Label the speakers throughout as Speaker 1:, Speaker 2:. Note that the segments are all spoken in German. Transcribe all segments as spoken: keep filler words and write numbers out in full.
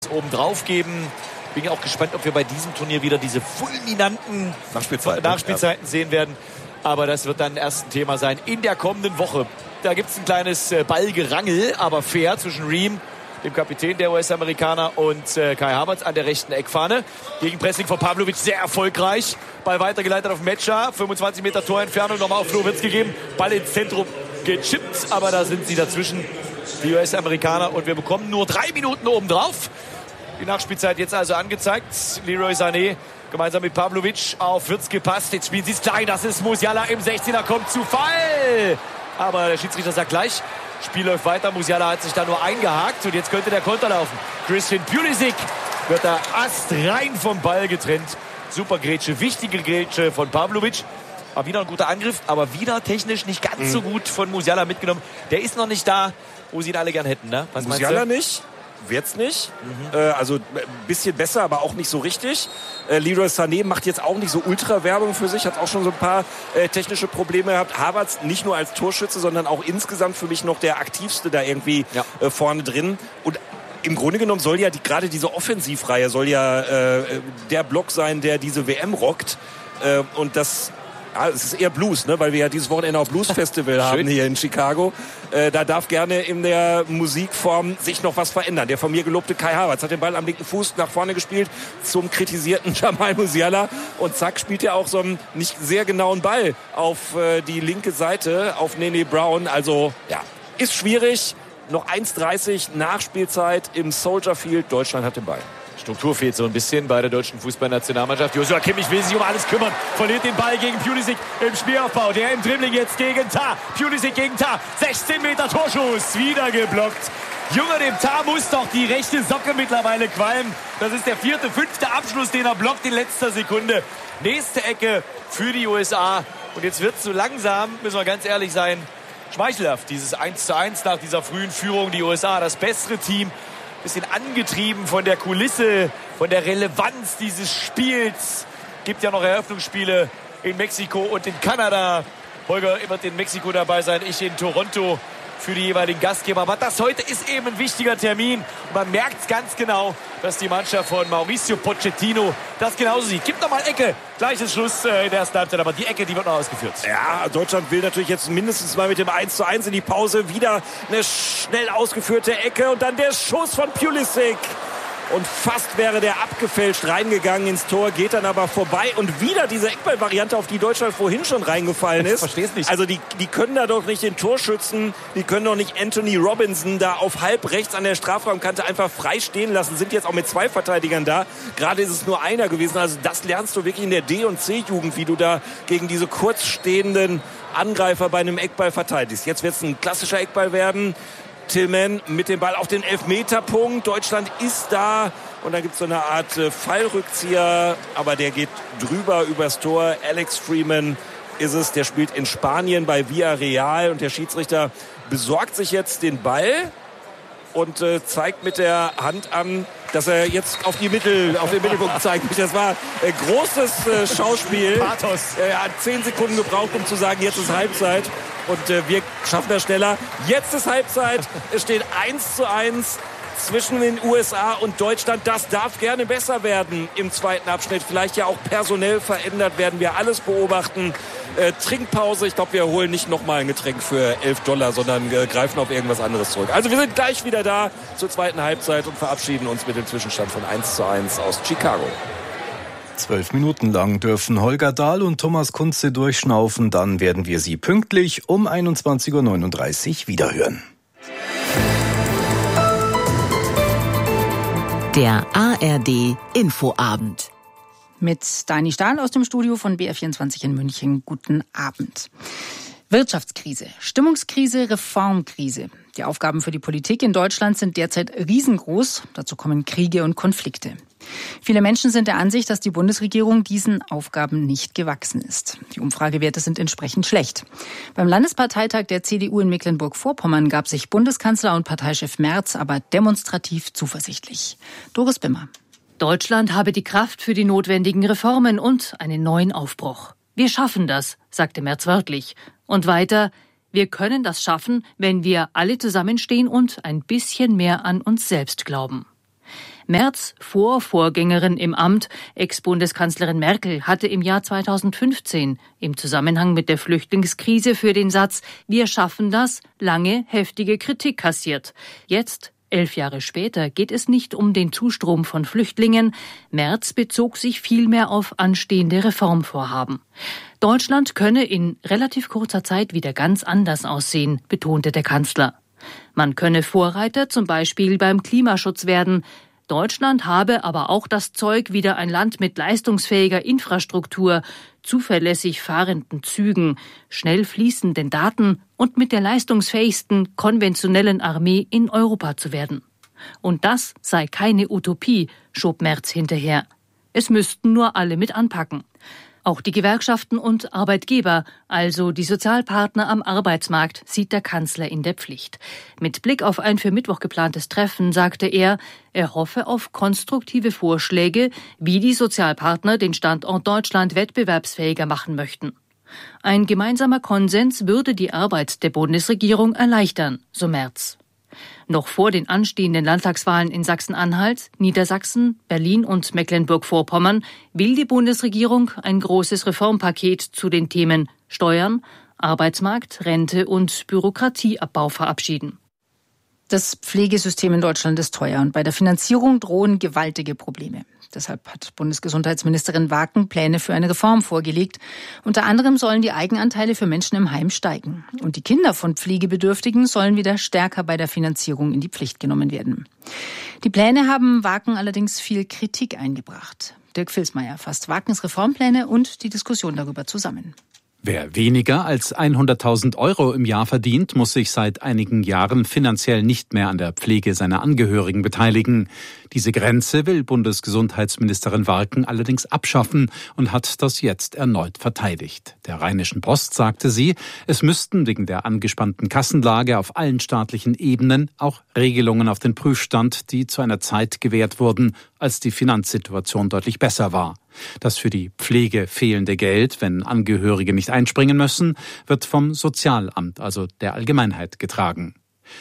Speaker 1: oben drauf geben. Bin auch gespannt, ob wir bei diesem Turnier wieder diese fulminanten
Speaker 2: Nachspielzeiten,
Speaker 1: Nachspielzeiten ja. sehen werden. Aber das wird dann erst ein Thema sein in der kommenden Woche. Da gibt es ein kleines Ballgerangel, aber fair zwischen Ream, dem Kapitän der U S-Amerikaner, und äh, Kai Havertz an der rechten Eckfahne. Gegenpressing von Pavlovic sehr erfolgreich. Ball weitergeleitet auf Metscher. fünfundzwanzig Meter Torentfernung, nochmal auf Flo Wirtz gegeben. Ball ins Zentrum gechippt, aber da sind sie dazwischen, die U S-Amerikaner. Und wir bekommen nur drei Minuten obendrauf. Die Nachspielzeit jetzt also angezeigt. Leroy Sané gemeinsam mit Pavlovic auf Wirtz gepasst. Jetzt spielen sie es klein. Das ist Musiala im sechzehner, kommt zu Fall. Aber der Schiedsrichter sagt gleich, Spiel läuft weiter. Musiala hat sich da nur eingehakt und jetzt könnte der Konter laufen. Christian Pulisic wird da astrein vom Ball getrennt. Super Grätsche, wichtige Grätsche von Pavlovic. Aber wieder ein guter Angriff, aber wieder technisch nicht ganz mhm. so gut von Musiala mitgenommen. Der ist noch nicht da, wo sie ihn alle gern hätten, ne? Was
Speaker 2: Musiala nicht? Wird's nicht. Mhm. Äh, also ein bisschen besser, aber auch nicht so richtig. Äh, Leroy Sané macht jetzt auch nicht so Ultra-Werbung für sich, hat auch schon so ein paar äh, technische Probleme gehabt. Havertz nicht nur als Torschütze, sondern auch insgesamt für mich noch der aktivste da irgendwie ja. äh, vorne drin. Und im Grunde genommen soll ja die, gerade diese Offensivreihe soll ja äh, der Block sein, der diese W M rockt. Äh, und das Ja, es ist eher Blues, ne? Weil wir ja dieses Wochenende auch Blues-Festival haben hier in Chicago. Äh, da darf gerne in der Musikform sich noch was verändern. Der von mir gelobte Kai Havertz hat den Ball am linken Fuß nach vorne gespielt zum kritisierten Jamal Musiala. Und zack, spielt er auch so einen nicht sehr genauen Ball auf äh, die linke Seite, auf Nene Brown. Also, ja, ist schwierig. Noch eins dreißig Nachspielzeit im Soldier Field. Deutschland hat den Ball.
Speaker 1: Struktur fehlt so ein bisschen bei der deutschen Fußballnationalmannschaft. Joshua Kimmich will sich um alles kümmern. Verliert den Ball gegen Pulisic im Spielaufbau. Der im Dribbling jetzt gegen Tah. Pulisic gegen Tah. sechzehn Meter Torschuss. Wieder geblockt. Junge, dem Tah muss doch die rechte Socke mittlerweile qualmen. Das ist der vierte, fünfte Abschluss, den er blockt in letzter Sekunde. Nächste Ecke für die U S A. Und jetzt wird es so langsam, müssen wir ganz ehrlich sein, schmeichelhaft. Dieses eins zu eins nach dieser frühen Führung. Die U S A, das bessere Team. Bisschen angetrieben von der Kulisse, von der Relevanz dieses Spiels. Gibt ja noch Eröffnungsspiele in Mexiko und in Kanada. Holger wird in Mexiko dabei sein, ich in Toronto für die jeweiligen Gastgeber. Aber das heute ist eben ein wichtiger Termin. Und man merkt ganz genau, dass die Mannschaft von Mauricio Pochettino das genauso sieht. Gibt noch mal Ecke. Gleiches Schluss in der ersten Halbzeit, aber die Ecke, die wird noch ausgeführt.
Speaker 2: Ja, Deutschland will natürlich jetzt mindestens mal mit dem eins zu eins in die Pause. Wieder eine schnell ausgeführte Ecke und dann der Schuss von Pulisic. Und fast wäre der abgefälscht reingegangen ins Tor, geht dann aber vorbei. Und wieder diese Eckball-Variante, auf die Deutschland vorhin schon reingefallen ist.
Speaker 1: Ich versteh's nicht.
Speaker 2: Also die, die können da doch nicht den Torschützen, die können doch nicht Anthony Robinson da auf halb rechts an der Strafraumkante einfach frei stehen lassen. Sind jetzt auch mit zwei Verteidigern da. Gerade ist es nur einer gewesen. Also das lernst du wirklich in der D- und C-Jugend, wie du da gegen diese kurzstehenden Angreifer bei einem Eckball verteidigst. Jetzt wird es ein klassischer Eckball werden. Tillman mit dem Ball auf den Elfmeterpunkt. Deutschland ist da. Und dann gibt es so eine Art äh, Fallrückzieher. Aber der geht drüber übers Tor. Alex Freeman ist es. Der spielt in Spanien bei Villarreal. Und der Schiedsrichter besorgt sich jetzt den Ball und äh, zeigt mit der Hand an, dass er jetzt auf die Mittel, auf den Mittelpunkt zeigt. Das war äh, großes äh, Schauspiel.
Speaker 1: Pathos.
Speaker 2: Er hat zehn Sekunden gebraucht, um zu sagen, jetzt ist Halbzeit. Und äh, wir schaffen das schneller. Jetzt ist Halbzeit. Es steht eins zu eins zwischen den U S A und Deutschland. Das darf gerne besser werden im zweiten Abschnitt. Vielleicht ja auch personell verändert, werden wir alles beobachten. Äh, Trinkpause. Ich glaube, wir holen nicht nochmal ein Getränk für elf Dollar, sondern äh, greifen auf irgendwas anderes zurück. Also wir sind gleich wieder da zur zweiten Halbzeit und verabschieden uns mit dem Zwischenstand von eins zu eins aus Chicago.
Speaker 3: Zwölf Minuten lang dürfen Holger Dahl und Thomas Kunze durchschnaufen. Dann werden wir sie pünktlich um einundzwanzig Uhr neununddreißig wiederhören.
Speaker 4: Der A R D Infoabend.
Speaker 5: Mit Dani Stahl aus dem Studio von B R vierundzwanzig in München. Guten Abend. Wirtschaftskrise, Stimmungskrise, Reformkrise. Die Aufgaben für die Politik in Deutschland sind derzeit riesengroß. Dazu kommen Kriege und Konflikte. Viele Menschen sind der Ansicht, dass die Bundesregierung diesen Aufgaben nicht gewachsen ist. Die Umfragewerte sind entsprechend schlecht. Beim Landesparteitag der C D U in Mecklenburg-Vorpommern gab sich Bundeskanzler und Parteichef Merz aber demonstrativ zuversichtlich. Doris Bimmer.
Speaker 6: Deutschland habe die Kraft für die notwendigen Reformen und einen neuen Aufbruch. Wir schaffen das, sagte Merz wörtlich. Und weiter, wir können das schaffen, wenn wir alle zusammenstehen und ein bisschen mehr an uns selbst glauben. Merz, Vorvorgängerin im Amt, Ex-Bundeskanzlerin Merkel, hatte im Jahr zweitausendfünfzehn im Zusammenhang mit der Flüchtlingskrise für den Satz „Wir schaffen das" lange heftige Kritik kassiert. Jetzt, elf Jahre später, geht es nicht um den Zustrom von Flüchtlingen. Merz bezog sich vielmehr auf anstehende Reformvorhaben. Deutschland könne in relativ kurzer Zeit wieder ganz anders aussehen, betonte der Kanzler. Man könne Vorreiter zum Beispiel beim Klimaschutz werden. Deutschland habe aber auch das Zeug, wieder ein Land mit leistungsfähiger Infrastruktur, zuverlässig fahrenden Zügen, schnell fließenden Daten und mit der leistungsfähigsten konventionellen Armee in Europa zu werden. Und das sei keine Utopie, schob Merz hinterher. Es müssten nur alle mit anpacken. Auch die Gewerkschaften und Arbeitgeber, also die Sozialpartner am Arbeitsmarkt, sieht der Kanzler in der Pflicht. Mit Blick auf ein für Mittwoch geplantes Treffen sagte er, er hoffe auf konstruktive Vorschläge, wie die Sozialpartner den Standort Deutschland wettbewerbsfähiger machen möchten. Ein gemeinsamer Konsens würde die Arbeit der Bundesregierung erleichtern, so Merz. Noch vor den anstehenden Landtagswahlen in Sachsen-Anhalt, Niedersachsen, Berlin und Mecklenburg-Vorpommern will die Bundesregierung ein großes Reformpaket zu den Themen Steuern, Arbeitsmarkt, Rente und Bürokratieabbau verabschieden.
Speaker 5: Das Pflegesystem in Deutschland ist teuer und bei der Finanzierung drohen gewaltige Probleme. Deshalb hat Bundesgesundheitsministerin Waken Pläne für eine Reform vorgelegt. Unter anderem sollen die Eigenanteile für Menschen im Heim steigen. Und die Kinder von Pflegebedürftigen sollen wieder stärker bei der Finanzierung in die Pflicht genommen werden. Die Pläne haben Waken allerdings viel Kritik eingebracht. Dirk Vilsmeier fasst Wakens Reformpläne und die Diskussion darüber zusammen.
Speaker 7: Wer weniger als hunderttausend Euro im Jahr verdient, muss sich seit einigen Jahren finanziell nicht mehr an der Pflege seiner Angehörigen beteiligen. Diese Grenze will Bundesgesundheitsministerin Waken allerdings abschaffen und hat das jetzt erneut verteidigt. Der Rheinischen Post sagte sie, es müssten wegen der angespannten Kassenlage auf allen staatlichen Ebenen auch Regelungen auf den Prüfstand, die zu einer Zeit gewährt wurden, als die Finanzsituation deutlich besser war. Das für die Pflege fehlende Geld, wenn Angehörige nicht einspringen müssen, wird vom Sozialamt, also der Allgemeinheit, getragen.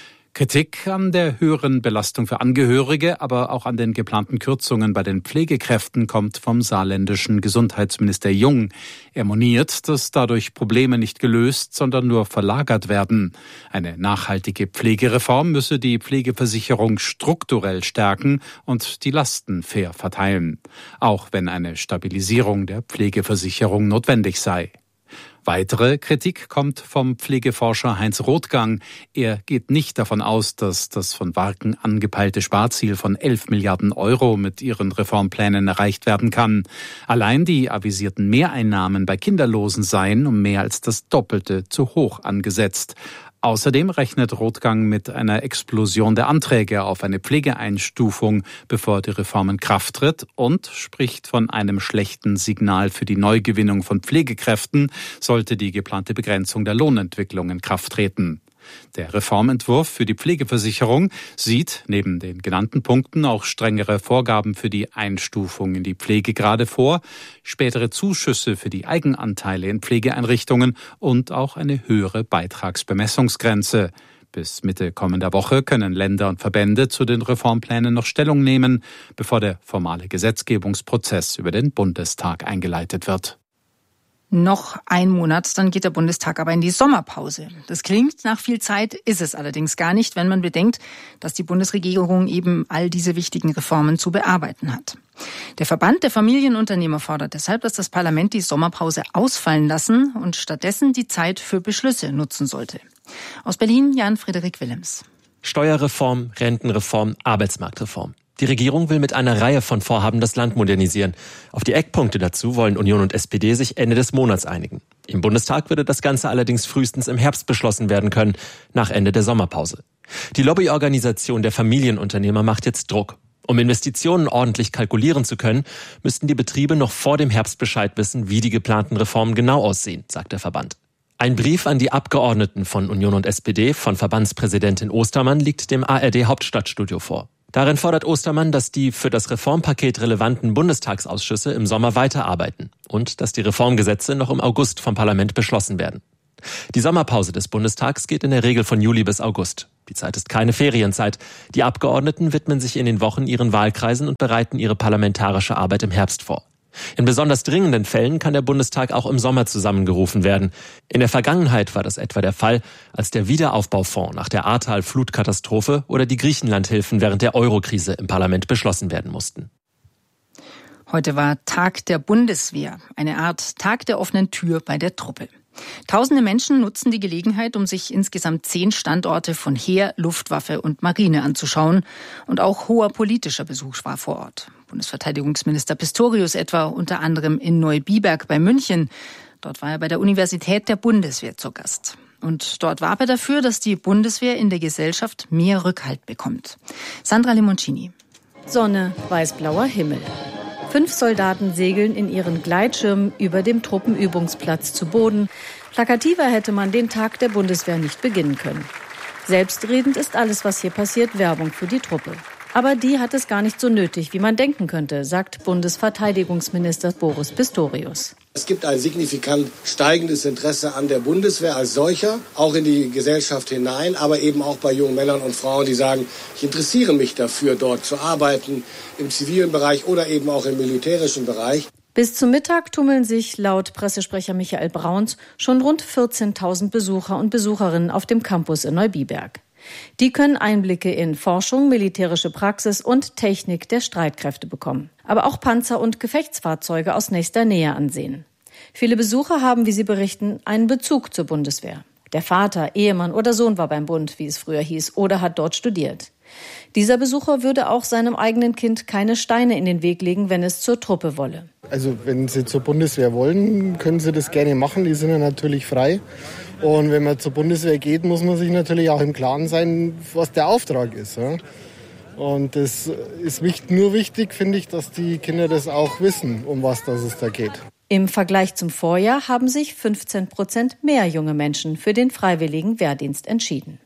Speaker 7: Kritik an der höheren Belastung für Angehörige, aber auch an den geplanten Kürzungen bei den Pflegekräften kommt vom saarländischen Gesundheitsminister Jung. Er moniert, dass dadurch Probleme nicht gelöst, sondern nur verlagert werden. Eine nachhaltige Pflegereform müsse die Pflegeversicherung strukturell stärken und die Lasten fair verteilen, auch wenn eine Stabilisierung der Pflegeversicherung notwendig sei. Weitere Kritik kommt vom Pflegeforscher Heinz Rothgang. Er geht nicht davon aus, dass das von Waken angepeilte Sparziel von elf Milliarden Euro mit ihren Reformplänen erreicht werden kann. Allein die avisierten Mehreinnahmen bei Kinderlosen seien um mehr als das Doppelte zu hoch angesetzt. Außerdem rechnet Rothgang mit einer Explosion der Anträge auf eine Pflegeeinstufung, bevor die Reform in Kraft tritt, und spricht von einem schlechten Signal für die Neugewinnung von Pflegekräften, sollte die geplante Begrenzung der Lohnentwicklung in Kraft treten. Der Reformentwurf für die Pflegeversicherung sieht neben den genannten Punkten auch strengere Vorgaben für die Einstufung in die Pflegegrade vor, spätere Zuschüsse für die Eigenanteile in Pflegeeinrichtungen und auch eine höhere Beitragsbemessungsgrenze. Bis Mitte kommender Woche können Länder und Verbände zu den Reformplänen noch Stellung nehmen, bevor der formale Gesetzgebungsprozess über den Bundestag eingeleitet wird.
Speaker 5: Noch ein Monat, dann geht der Bundestag aber in die Sommerpause. Das klingt nach viel Zeit, ist es allerdings gar nicht, wenn man bedenkt, dass die Bundesregierung eben all diese wichtigen Reformen zu bearbeiten hat. Der Verband der Familienunternehmer fordert deshalb, dass das Parlament die Sommerpause ausfallen lassen und stattdessen die Zeit für Beschlüsse nutzen sollte. Aus Berlin, Jan-Frederik Willems.
Speaker 8: Steuerreform, Rentenreform, Arbeitsmarktreform. Die Regierung will mit einer Reihe von Vorhaben das Land modernisieren. Auf die Eckpunkte dazu wollen Union und S P D sich Ende des Monats einigen. Im Bundestag würde das Ganze allerdings frühestens im Herbst beschlossen werden können, nach Ende der Sommerpause. Die Lobbyorganisation der Familienunternehmer macht jetzt Druck. Um Investitionen ordentlich kalkulieren zu können, müssten die Betriebe noch vor dem Herbst Bescheid wissen, wie die geplanten Reformen genau aussehen, sagt der Verband. Ein Brief an die Abgeordneten von Union und S P D von Verbandspräsidentin Ostermann liegt dem A R D-Hauptstadtstudio vor. Darin fordert Ostermann, dass die für das Reformpaket relevanten Bundestagsausschüsse im Sommer weiterarbeiten und dass die Reformgesetze noch im August vom Parlament beschlossen werden. Die Sommerpause des Bundestags geht in der Regel von Juli bis August. Die Zeit ist keine Ferienzeit. Die Abgeordneten widmen sich in den Wochen ihren Wahlkreisen und bereiten ihre parlamentarische Arbeit im Herbst vor. In besonders dringenden Fällen kann der Bundestag auch im Sommer zusammengerufen werden. In der Vergangenheit war das etwa der Fall, als der Wiederaufbaufonds nach der Ahrtal-Flutkatastrophe oder die Griechenlandhilfen während der Eurokrise im Parlament beschlossen werden mussten.
Speaker 5: Heute war Tag der Bundeswehr, eine Art Tag der offenen Tür bei der Truppe. Tausende Menschen nutzen die Gelegenheit, um sich insgesamt zehn Standorte von Heer, Luftwaffe und Marine anzuschauen. Und auch hoher politischer Besuch war vor Ort. Bundesverteidigungsminister Pistorius etwa unter anderem in Neubiberg bei München. Dort war er bei der Universität der Bundeswehr zu Gast. Und dort warb er dafür, dass die Bundeswehr in der Gesellschaft mehr Rückhalt bekommt. Sandra Limoncini.
Speaker 9: Sonne, weiß-blauer Himmel. Fünf Soldaten segeln in ihren Gleitschirmen über dem Truppenübungsplatz zu Boden. Plakativer hätte man den Tag der Bundeswehr nicht beginnen können. Selbstredend ist alles, was hier passiert, Werbung für die Truppe. Aber die hat es gar nicht so nötig, wie man denken könnte, sagt Bundesverteidigungsminister Boris Pistorius.
Speaker 10: Es gibt ein signifikant steigendes Interesse an der Bundeswehr als solcher, auch in die Gesellschaft hinein, aber eben auch bei jungen Männern und Frauen, die sagen, ich interessiere mich dafür, dort zu arbeiten, im zivilen Bereich oder eben auch im militärischen Bereich.
Speaker 9: Bis zum Mittag tummeln sich laut Pressesprecher Michael Brauns schon rund vierzehntausend Besucher und Besucherinnen auf dem Campus in Neubiberg. Die können Einblicke in Forschung, militärische Praxis und Technik der Streitkräfte bekommen. Aber auch Panzer und Gefechtsfahrzeuge aus nächster Nähe ansehen. Viele Besucher haben, wie sie berichten, einen Bezug zur Bundeswehr. Der Vater, Ehemann oder Sohn war beim Bund, wie es früher hieß, oder hat dort studiert. Dieser Besucher würde auch seinem eigenen Kind keine Steine in den Weg legen, wenn es zur Truppe wolle.
Speaker 11: Also wenn Sie zur Bundeswehr wollen, können Sie das gerne machen. Die sind ja natürlich frei. Und wenn man zur Bundeswehr geht, muss man sich natürlich auch im Klaren sein, was der Auftrag ist. Ja? Und das ist nur wichtig, finde ich, dass die Kinder das auch wissen, um was das es da geht.
Speaker 9: Im Vergleich zum Vorjahr haben sich fünfzehn Prozent mehr junge Menschen für den freiwilligen Wehrdienst entschieden.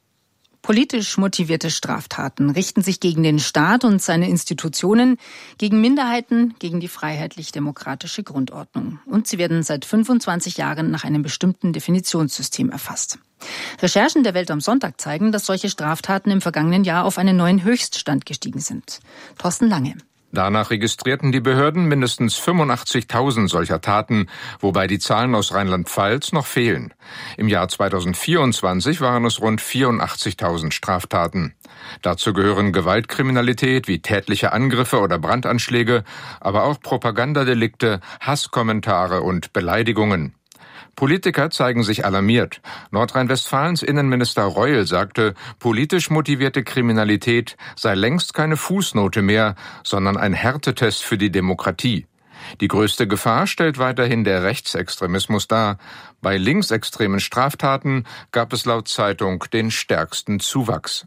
Speaker 5: Politisch motivierte Straftaten richten sich gegen den Staat und seine Institutionen, gegen Minderheiten, gegen die freiheitlich-demokratische Grundordnung. Und sie werden seit fünfundzwanzig Jahren nach einem bestimmten Definitionssystem erfasst. Recherchen der Welt am Sonntag zeigen, dass solche Straftaten im vergangenen Jahr auf einen neuen Höchststand gestiegen sind. Thorsten Lange.
Speaker 12: Danach registrierten die Behörden mindestens fünfundachtzigtausend solcher Taten, wobei die Zahlen aus Rheinland-Pfalz noch fehlen. Im Jahr zweitausendvierundzwanzig waren es rund vierundachtzigtausend Straftaten. Dazu gehören Gewaltkriminalität wie tätliche Angriffe oder Brandanschläge, aber auch Propagandadelikte, Hasskommentare und Beleidigungen. Politiker zeigen sich alarmiert. Nordrhein-Westfalens Innenminister Reul sagte, politisch motivierte Kriminalität sei längst keine Fußnote mehr, sondern ein Härtetest für die Demokratie. Die größte Gefahr stellt weiterhin der Rechtsextremismus dar. Bei linksextremen Straftaten gab es laut Zeitung den stärksten Zuwachs.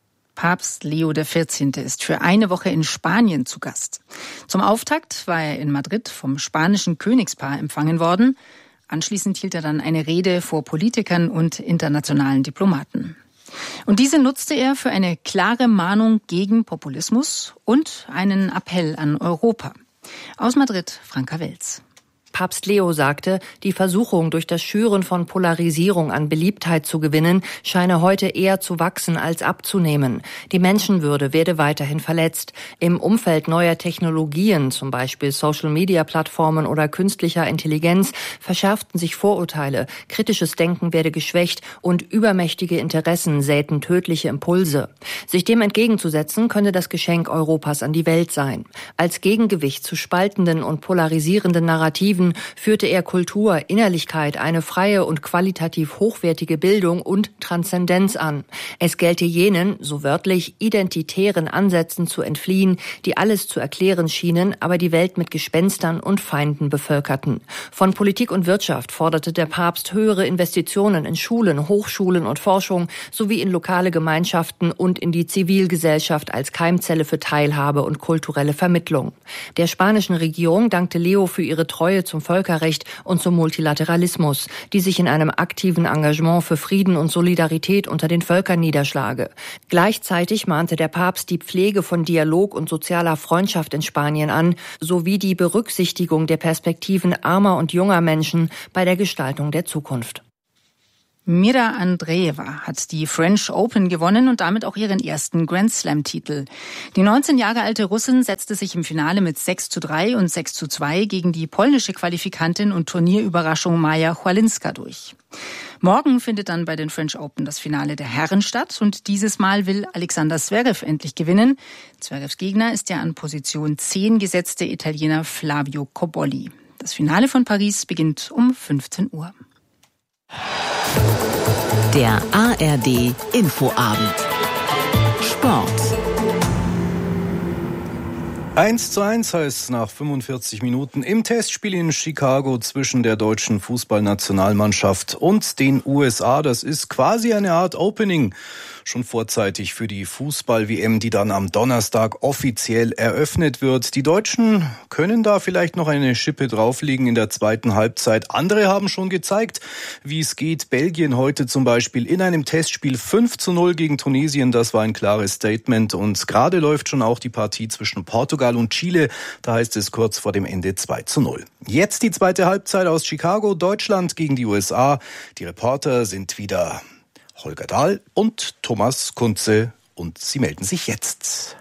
Speaker 5: Papst Leo der vierzehnte ist für eine Woche in Spanien zu Gast. Zum Auftakt war er in Madrid vom spanischen Königspaar empfangen worden. Anschließend hielt er dann eine Rede vor Politikern und internationalen Diplomaten. Und diese nutzte er für eine klare Mahnung gegen Populismus und einen Appell an Europa. Aus Madrid, Franka Welz.
Speaker 13: Papst Leo sagte, die Versuchung, durch das Schüren von Polarisierung an Beliebtheit zu gewinnen, scheine heute eher zu wachsen als abzunehmen. Die Menschenwürde werde weiterhin verletzt. Im Umfeld neuer Technologien, zum Beispiel Social-Media-Plattformen oder künstlicher Intelligenz, verschärften sich Vorurteile, kritisches Denken werde geschwächt und übermächtige Interessen säten tödliche Impulse. Sich dem entgegenzusetzen, könne das Geschenk Europas an die Welt sein. Als Gegengewicht zu spaltenden und polarisierenden Narrativen führte er Kultur, Innerlichkeit, eine freie und qualitativ hochwertige Bildung und Transzendenz an. Es gelte jenen, so wörtlich, identitären Ansätzen zu entfliehen, die alles zu erklären schienen, aber die Welt mit Gespenstern und Feinden bevölkerten. Von Politik und Wirtschaft forderte der Papst höhere Investitionen in Schulen, Hochschulen und Forschung sowie in lokale Gemeinschaften und in die Zivilgesellschaft als Keimzelle für Teilhabe und kulturelle Vermittlung. Der spanischen Regierung dankte Leo für ihre Treue zum Völkerrecht und zum Multilateralismus, die sich in einem aktiven Engagement für Frieden und Solidarität unter den Völkern niederschlage. Gleichzeitig mahnte der Papst die Pflege von Dialog und sozialer Freundschaft in Spanien an, sowie die Berücksichtigung der Perspektiven armer und junger Menschen bei der Gestaltung der Zukunft.
Speaker 5: Mira Andreeva hat die French Open gewonnen und damit auch ihren ersten Grand Slam-Titel. Die neunzehn Jahre alte Russin setzte sich im Finale mit sechs zu drei und sechs zu zwei gegen die polnische Qualifikantin und Turnierüberraschung Maja Chwalinska durch. Morgen findet dann bei den French Open das Finale der Herren statt und dieses Mal will Alexander Zverev endlich gewinnen. Zverevs Gegner ist der an Position zehn gesetzte Italiener Flavio Cobolli. Das Finale von Paris beginnt um fünfzehn Uhr.
Speaker 4: Der A R D Infoabend. Sport.
Speaker 3: eins zu eins heißt nach fünfundvierzig Minuten im Testspiel in Chicago zwischen der deutschen Fußballnationalmannschaft und den U S A. Das ist quasi eine Art Opening, schon vorzeitig für die Fußball-W M, die dann am Donnerstag offiziell eröffnet wird. Die Deutschen können da vielleicht noch eine Schippe drauflegen in der zweiten Halbzeit. Andere haben schon gezeigt, wie es geht. Belgien heute zum Beispiel in einem Testspiel fünf zu null gegen Tunesien. Das war ein klares Statement. Und gerade läuft schon auch die Partie zwischen Portugal und Chile. Da heißt es kurz vor dem Ende zwei zu null. Jetzt die zweite Halbzeit aus Chicago. Deutschland gegen die U S A. Die Reporter sind wieder Holger Dahl und Thomas Kunze und sie melden sich jetzt.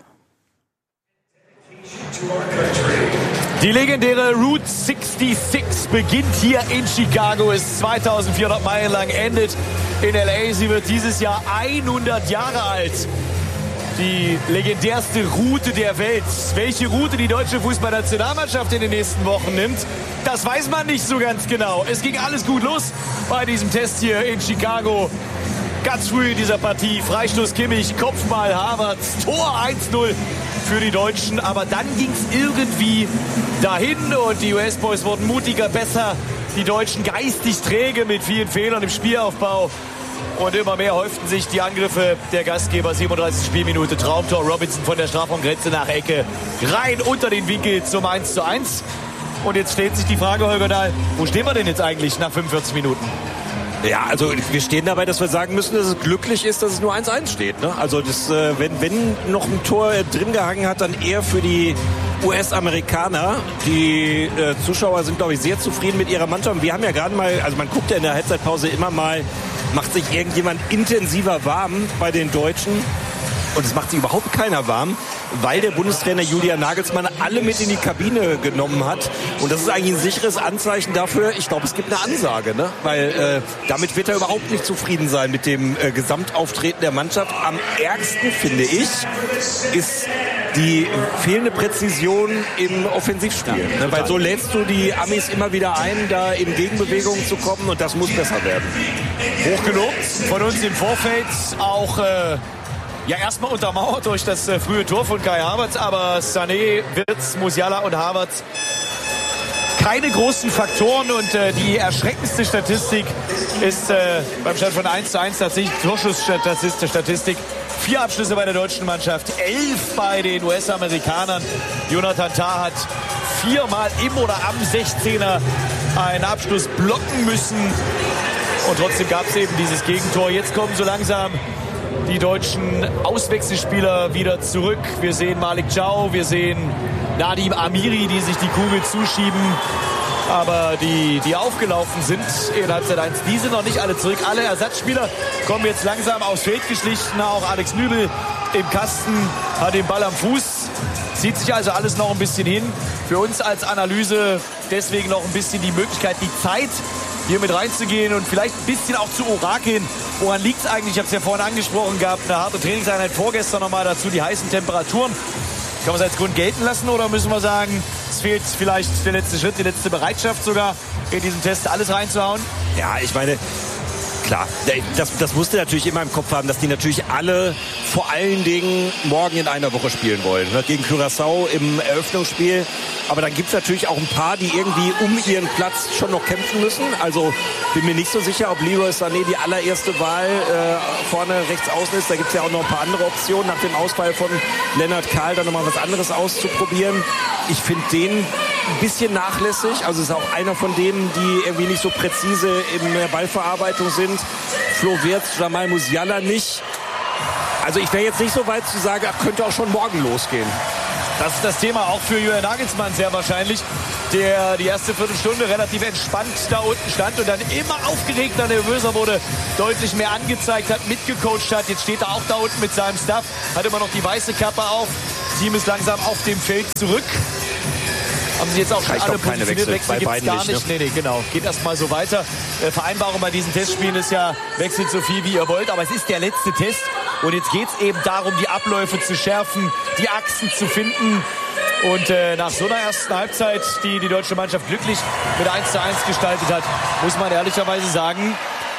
Speaker 1: Die legendäre Route sechsundsechzig beginnt hier in Chicago, ist zweitausendvierhundert Meilen lang, endet in L A. Sie wird dieses Jahr hundert Jahre alt. Die legendärste Route der Welt. Welche Route die deutsche Fußballnationalmannschaft in den nächsten Wochen nimmt, das weiß man nicht so ganz genau. Es ging alles gut los bei diesem Test hier in Chicago. Ganz früh in dieser Partie, Freistoß Kimmich, Kopfball Havertz, Tor eins null für die Deutschen. Aber dann ging es irgendwie dahin und die U S-Boys wurden mutiger, besser. Die Deutschen geistig träge mit vielen Fehlern im Spielaufbau. Und immer mehr häuften sich die Angriffe der Gastgeber. siebenunddreißigste Spielminute, Traumtor, Robinson von der Strafraumgrenze nach Ecke. Rein unter den Winkel zum eins zu eins. Und jetzt stellt sich die Frage, Holger Dahl, wo stehen wir denn jetzt eigentlich nach fünfundvierzig Minuten?
Speaker 2: Ja, also wir stehen dabei, dass wir sagen müssen, dass es glücklich ist, dass es nur eins eins steht. Ne? Also das, äh, wenn, wenn noch ein Tor äh, drin gehangen hat, dann eher für die U S-Amerikaner. Die äh, Zuschauer sind, glaube ich, sehr zufrieden mit ihrer Mannschaft. Wir haben ja gerade mal, also man guckt ja in der Halbzeitpause immer mal, macht sich irgendjemand intensiver warm bei den Deutschen. Und es macht sich überhaupt keiner warm, weil der Bundestrainer Julian Nagelsmann alle mit in die Kabine genommen hat. Und das ist eigentlich ein sicheres Anzeichen dafür, ich glaube, es gibt eine Ansage. Ne? Weil äh, damit wird er überhaupt nicht zufrieden sein mit dem äh, Gesamtauftreten der Mannschaft. Am ärgsten, finde ich, ist die fehlende Präzision im Offensivspiel. Ja, ne? Weil so lädst du die Amis immer wieder ein, da in Gegenbewegungen zu kommen. Und das muss besser werden.
Speaker 1: Hochgelobt von uns im Vorfeld auch... Äh Ja, erstmal untermauert durch das äh, frühe Tor von Kai Havertz, aber Sané, Wirtz, Musiala und Havertz keine großen Faktoren und äh, die erschreckendste Statistik ist äh, beim Stand von eins zu eins tatsächlich Torschussstatistik. Vier Abschlüsse bei der deutschen Mannschaft, elf bei den U S-Amerikanern. Jonathan Tah hat viermal im oder am sechzehner einen Abschluss blocken müssen und trotzdem gab es eben dieses Gegentor. Jetzt kommen so langsam die deutschen Auswechselspieler wieder zurück. Wir sehen Malik Chow, wir sehen Nadim Amiri, die sich die Kugel zuschieben. Aber die, die aufgelaufen sind in Halbzeit eins, die sind noch nicht alle zurück. Alle Ersatzspieler kommen jetzt langsam aufs Feld geschlichen. Auch Alex Nübel im Kasten hat den Ball am Fuß. Sieht sich also alles noch ein bisschen hin. Für uns als Analyse deswegen noch ein bisschen die Möglichkeit, die Zeit hier mit reinzugehen und vielleicht ein bisschen auch zu orakeln. Woran liegt es eigentlich? Ich habe es ja vorhin angesprochen gehabt, eine harte Trainingseinheit vorgestern nochmal dazu, die heißen Temperaturen. Kann man es als Grund gelten lassen oder müssen wir sagen, es fehlt vielleicht der letzte Schritt, die letzte Bereitschaft sogar, in diesen Test alles reinzuhauen?
Speaker 2: Ja, ich meine, klar, das, das musst du natürlich immer im Kopf haben, dass die natürlich alle vor allen Dingen morgen in einer Woche spielen wollen. Ne? Gegen Curaçao im Eröffnungsspiel. Aber dann gibt es natürlich auch ein paar, die irgendwie um ihren Platz schon noch kämpfen müssen. Also bin mir nicht so sicher, ob Leroy Sané die allererste Wahl äh, vorne rechts außen ist. Da gibt es ja auch noch ein paar andere Optionen, nach dem Ausfall von Lennart Kahl dann nochmal was anderes auszuprobieren. Ich finde den ein bisschen nachlässig. Also ist auch einer von denen, die irgendwie nicht so präzise in der Ballverarbeitung sind. Flo Wirtz, Jamal Musiala nicht. Also ich wäre jetzt nicht so weit zu sagen, könnte auch schon morgen losgehen.
Speaker 1: Das ist das Thema auch für Julian Nagelsmann sehr wahrscheinlich, der die erste Viertelstunde relativ entspannt da unten stand und dann immer aufgeregter, nervöser wurde, deutlich mehr angezeigt hat, mitgecoacht hat. Jetzt steht er auch da unten mit seinem Staff, hat immer noch die weiße Kappe auf. Das Team ist langsam auf dem Feld zurück. Haben sie jetzt auch schon
Speaker 2: Reicht
Speaker 1: alle
Speaker 2: auch keine
Speaker 1: positioniert.
Speaker 2: Wechsel,
Speaker 1: Wechsel
Speaker 2: bei
Speaker 1: gibt es gar
Speaker 2: beiden
Speaker 1: nicht.
Speaker 2: nicht, ne?
Speaker 1: Nee, nee, genau. Geht erstmal so weiter. Äh, Vereinbarung bei diesen Testspielen ist ja, wechselt so viel wie ihr wollt. Aber es ist der letzte Test. Und jetzt geht es eben darum, die Abläufe zu schärfen, die Achsen zu finden. Und äh, nach so einer ersten Halbzeit, die die deutsche Mannschaft glücklich mit eins zu eins gestaltet hat, muss man ehrlicherweise sagen,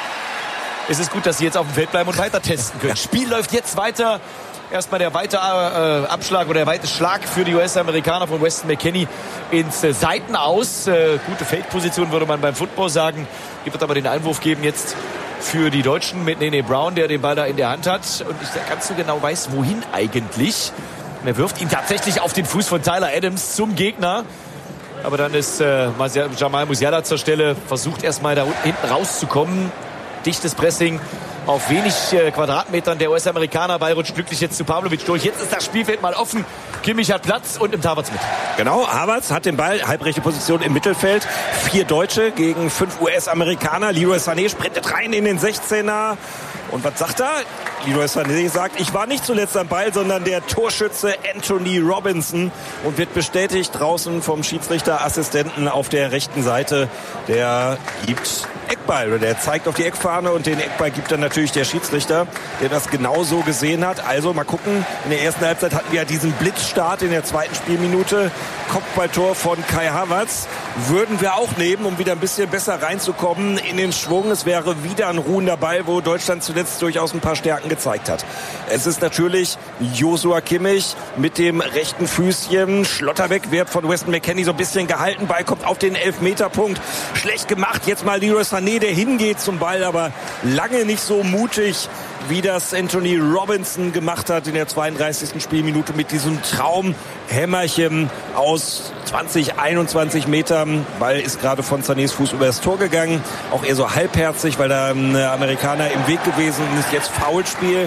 Speaker 1: es ist gut, dass sie jetzt auf dem Feld bleiben und weiter testen können. Spiel läuft jetzt weiter. Erstmal der weite äh, Abschlag oder der weite Schlag für die U S-Amerikaner von Weston McKennie ins äh, Seitenaus. Äh, gute Feldposition würde man beim Football sagen. Hier wird aber den Einwurf geben jetzt für die Deutschen mit Nene Brown, der den Ball da in der Hand hat. Und ich ganz so genau weiß, wohin eigentlich. Er wirft ihn tatsächlich auf den Fuß von Tyler Adams zum Gegner. Aber dann ist äh, Jamal Musiala zur Stelle, versucht erstmal da hinten rauszukommen. Dichtes Pressing auf wenig äh, Quadratmetern. Der U S-Amerikaner, Ball rutscht glücklich jetzt zu Pavlovic durch. Jetzt ist das Spielfeld mal offen. Kimmich hat Platz und nimmt Havertz mit.
Speaker 2: Genau, Havertz hat den Ball, halbrechte Position im Mittelfeld. Vier Deutsche gegen fünf U S-Amerikaner. Leroy Sané sprintet rein in den sechzehner. Und was sagt er? Leroy Sané sagt, ich war nicht zuletzt am Ball, sondern der Torschütze Anthony Robinson, und wird bestätigt draußen vom Schiedsrichterassistenten auf der rechten Seite. Der gibt Eckball, oder der zeigt auf die Eckfahne, und den Eckball gibt dann natürlich der Schiedsrichter, der das genauso gesehen hat. Also mal gucken, in der ersten Halbzeit hatten wir ja diesen Blitzstart in der zweiten Spielminute. Kopfballtor von Kai Havertz würden wir auch nehmen, um wieder ein bisschen besser reinzukommen in den Schwung. Es wäre wieder ein ruhender Ball, wo Deutschland zuletzt durchaus ein paar Stärken gezeigt hat. Es ist natürlich Joshua Kimmich mit dem rechten Füßchen. Schlotterbeck wird von Weston McKennie so ein bisschen gehalten. Ball kommt auf den Elfmeterpunkt. Schlecht gemacht. Jetzt mal Leroy Sané, der hingeht zum Ball, aber lange nicht so mutig, wie das Anthony Robinson gemacht hat in der zweiunddreißigsten Spielminute mit diesem Traumhämmerchen aus zwanzig, einundzwanzig Metern. Ball ist gerade von Sanés Fuß über das Tor gegangen. Auch eher so halbherzig, weil da ein Amerikaner im Weg gewesen ist. Jetzt Foulspiel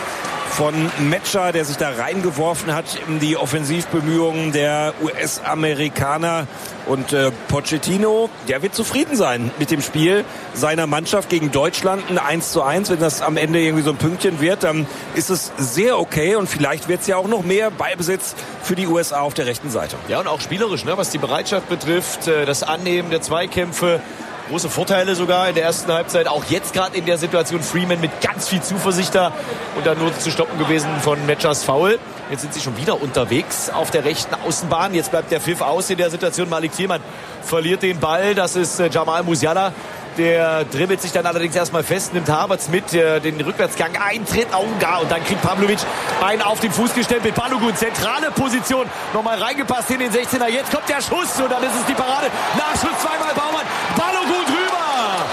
Speaker 2: von Metscher, der sich da reingeworfen hat in die Offensivbemühungen der U S-Amerikaner. Und äh, Pochettino, der wird zufrieden sein mit dem Spiel seiner Mannschaft gegen Deutschland. Ein eins zu eins, wenn das am Ende irgendwie so ein Pünktchen wird, dann ist es sehr okay. Und vielleicht wird es ja auch noch mehr Ballbesitz für die U S A auf der rechten Seite.
Speaker 1: Ja, und auch spielerisch, ne, was die Bereitschaft betrifft, das Annehmen der Zweikämpfe. Große Vorteile sogar in der ersten Halbzeit. Auch jetzt gerade in der Situation Freeman mit ganz viel Zuversicht da und dann nur zu stoppen gewesen von Metschers Foul. Jetzt sind sie schon wieder unterwegs auf der rechten Außenbahn. Jetzt bleibt der Pfiff aus in der Situation. Malik Thielmann verliert den Ball. Das ist äh, Jamal Musiala. Der dribbelt sich dann allerdings erstmal fest, nimmt Havertz mit, der den Rückwärtsgang eintritt. Oh, gar. Und dann kriegt Pavlovic einen auf den Fuß gestempelt. Balogun, zentrale Position. Nochmal reingepasst in den sechzehner. Jetzt kommt der Schuss und dann ist es die Parade. Nachschuss zweimal Baumann. Balogun drüber.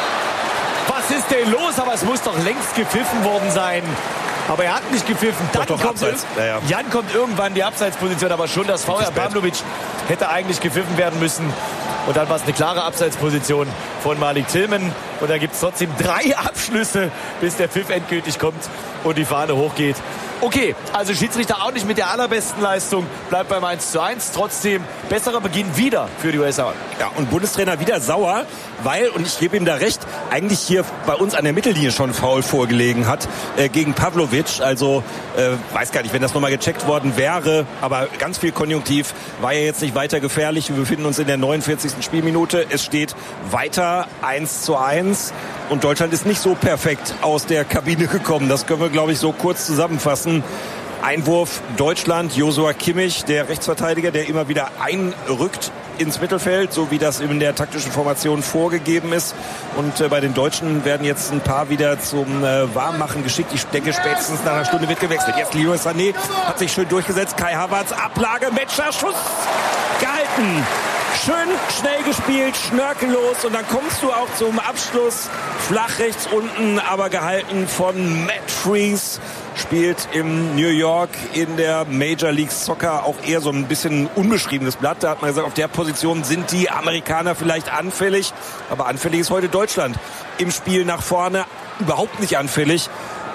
Speaker 1: Was ist denn los? Aber es muss doch längst gepfiffen worden sein. Aber er hat nicht gepfiffen. Dann
Speaker 2: doch, doch,
Speaker 1: kommt
Speaker 2: Abseits. Ja, ja.
Speaker 1: Jan kommt irgendwann die Abseitsposition, aber schon das Foul. Pavlovic hätte eigentlich gepfiffen werden müssen. Und dann war es eine klare Abseitsposition von Malik Thielmann. Und dann gibt es trotzdem drei Abschlüsse, bis der Pfiff endgültig kommt und die Fahne hochgeht. Okay, also Schiedsrichter auch nicht mit der allerbesten Leistung, bleibt beim eins zu eins. Trotzdem besserer Beginn wieder für die U S A.
Speaker 2: Ja, und Bundestrainer wieder sauer, weil, und ich gebe ihm da recht, eigentlich hier bei uns an der Mittellinie schon Foul vorgelegen hat äh, gegen Pavlovic. Also äh, weiß gar nicht, wenn das nochmal gecheckt worden wäre, aber ganz viel Konjunktiv, war ja jetzt nicht weiter gefährlich. Wir befinden uns in der neunundvierzigsten Spielminute. Es steht weiter eins zu eins. Und Deutschland ist nicht so perfekt aus der Kabine gekommen. Das können wir, glaube ich, so kurz zusammenfassen. Einwurf Deutschland, Joshua Kimmich, der Rechtsverteidiger, der immer wieder einrückt ins Mittelfeld, so wie das in der taktischen Formation vorgegeben ist. Und äh, bei den Deutschen werden jetzt ein paar wieder zum äh, Warmmachen geschickt. Ich denke, spätestens nach einer Stunde wird gewechselt. Jetzt Leroy Sané hat sich schön durchgesetzt. Kai Havertz, Ablage, Metscher, Schuss gehalten. Schön schnell gespielt, schnörkellos, und dann kommst du auch zum Abschluss. Flach rechts unten, aber gehalten von Matt Freese. Spielt im New York in der Major League Soccer auch eher so ein bisschen unbeschriebenes Blatt. Da hat man gesagt, auf der Position sind die Amerikaner vielleicht anfällig. Aber anfällig ist heute Deutschland. Im Spiel nach vorne überhaupt nicht anfällig.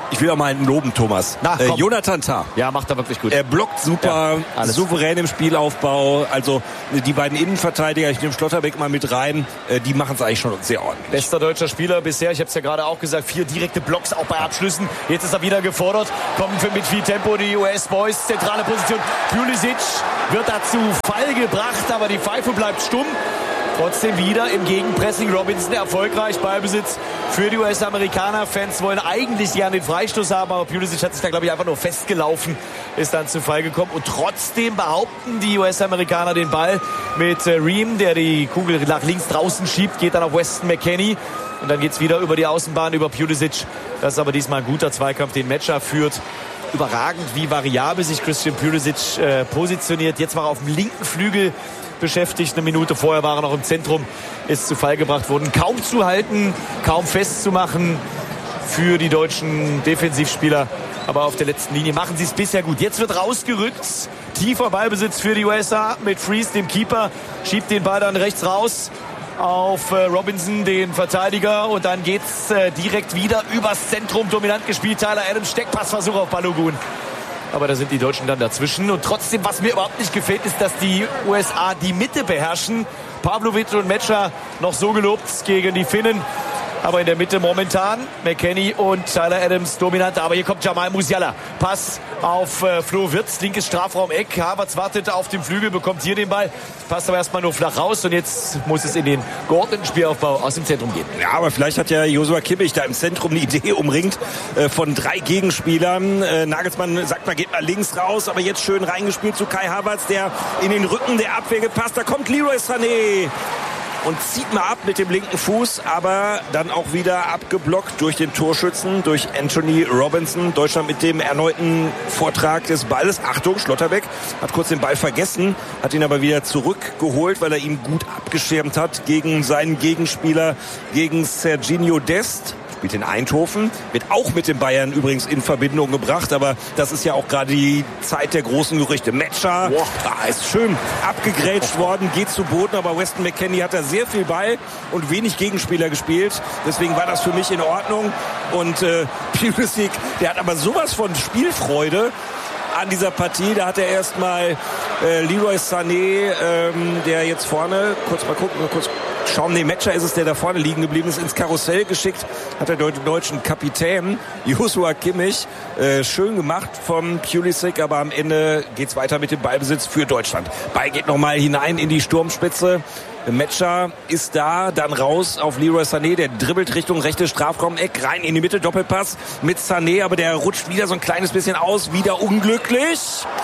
Speaker 2: Ich will auch mal einen loben, Thomas.
Speaker 1: Na,
Speaker 2: äh, Jonathan Tah.
Speaker 1: Ja, macht er wirklich gut.
Speaker 2: Er blockt super,
Speaker 1: ja,
Speaker 2: souverän im Spielaufbau. Also die beiden Innenverteidiger, ich nehme Schlotterbeck mal mit rein, äh, die machen es eigentlich schon sehr ordentlich.
Speaker 1: Bester deutscher Spieler bisher, ich habe es ja gerade auch gesagt, vier direkte Blocks auch bei Abschlüssen. Jetzt ist er wieder gefordert, kommen für mit viel Tempo die U S-Boys, zentrale Position. Pulisic wird dazu Fall gebracht, aber die Pfeife bleibt stumm. Trotzdem wieder im Gegenpressing. Robinson erfolgreich. Ballbesitz für die U S-Amerikaner. Fans wollen eigentlich gerne den Freistoß haben, aber Pulisic hat sich da, glaube ich, einfach nur festgelaufen. Ist dann zu Fall gekommen. Und trotzdem behaupten die U S-Amerikaner den Ball mit äh, Ream, der die Kugel nach links draußen schiebt. Geht dann auf Weston McKennie. Und dann geht's wieder über die Außenbahn, über Pulisic. Das ist aber diesmal ein guter Zweikampf, den Matcher führt. Überragend, wie variabel sich Christian Pulisic äh, positioniert. Jetzt war er auf dem linken Flügel beschäftigt. Eine Minute vorher war er noch im Zentrum, ist zu Fall gebracht worden. Kaum zu halten, kaum festzumachen für die deutschen Defensivspieler. Aber auf der letzten Linie machen sie es bisher gut. Jetzt wird rausgerückt. Tiefer Ballbesitz für die U S A mit Freeze, dem Keeper. Schiebt den Ball dann rechts raus auf äh, Robinson, den Verteidiger. Und dann geht's äh, direkt wieder übers Zentrum. Dominant gespielt. Tyler Adams, Steckpassversuch auf Balogun. Aber da sind die Deutschen dann dazwischen. Und trotzdem, was mir überhaupt nicht gefällt, ist, dass die U S A die Mitte beherrschen. Pavlovic und Metscher noch so gelobt gegen die Finnen. Aber in der Mitte momentan McKennie und Tyler Adams dominant. Aber hier kommt Jamal Musiala. Pass auf äh, Flo Wirtz, linkes Strafraum-Eck. Havertz wartet auf dem Flügel, bekommt hier den Ball. Passt aber erstmal nur flach raus. Und jetzt muss es in den geordneten Spielaufbau aus dem Zentrum gehen.
Speaker 2: Ja, aber vielleicht hat ja Joshua Kimmich da im Zentrum eine Idee, umringt äh, von drei Gegenspielern. Äh, Nagelsmann sagt mal, geht mal links raus. Aber jetzt schön reingespielt zu Kai Havertz, der in den Rücken der Abwehr gepasst. Da kommt Leroy Sané und zieht mal ab mit dem linken Fuß, aber dann auch wieder abgeblockt durch den Torschützen, durch Anthony Robinson. Deutschland mit dem erneuten Vortrag des Balles. Achtung, Schlotterbeck hat kurz den Ball vergessen, hat ihn aber wieder zurückgeholt, weil er ihn gut abgeschirmt hat gegen seinen Gegenspieler, gegen Serginho Dest. Spielt in Eindhoven, wird auch mit den Bayern übrigens in Verbindung gebracht, aber das ist ja auch gerade die Zeit der großen Gerüchte. Metscher ah, ist schön abgegrätscht worden, geht zu Boden, aber Weston McKennie hat da sehr viel Ball und wenig Gegenspieler gespielt, deswegen war das für mich in Ordnung. Und äh, Pulisic, der hat aber sowas von Spielfreude an dieser Partie. Da hat er erstmal äh, Leroy Sané, ähm, der jetzt vorne, kurz mal gucken, mal kurz schauen, nee, Metscher ist es, der da vorne liegen geblieben ist, ins Karussell geschickt, hat der deutschen Kapitän Joshua Kimmich äh, schön gemacht vom Pulisic, aber am Ende geht's weiter mit dem Ballbesitz für Deutschland. Ball geht nochmal hinein in die Sturmspitze. Metscher ist da, dann raus auf Leroy Sané, der dribbelt Richtung rechtes Strafraum-Eck, rein in die Mitte, Doppelpass mit Sané, aber der rutscht wieder so ein kleines bisschen aus, wieder unglücklich.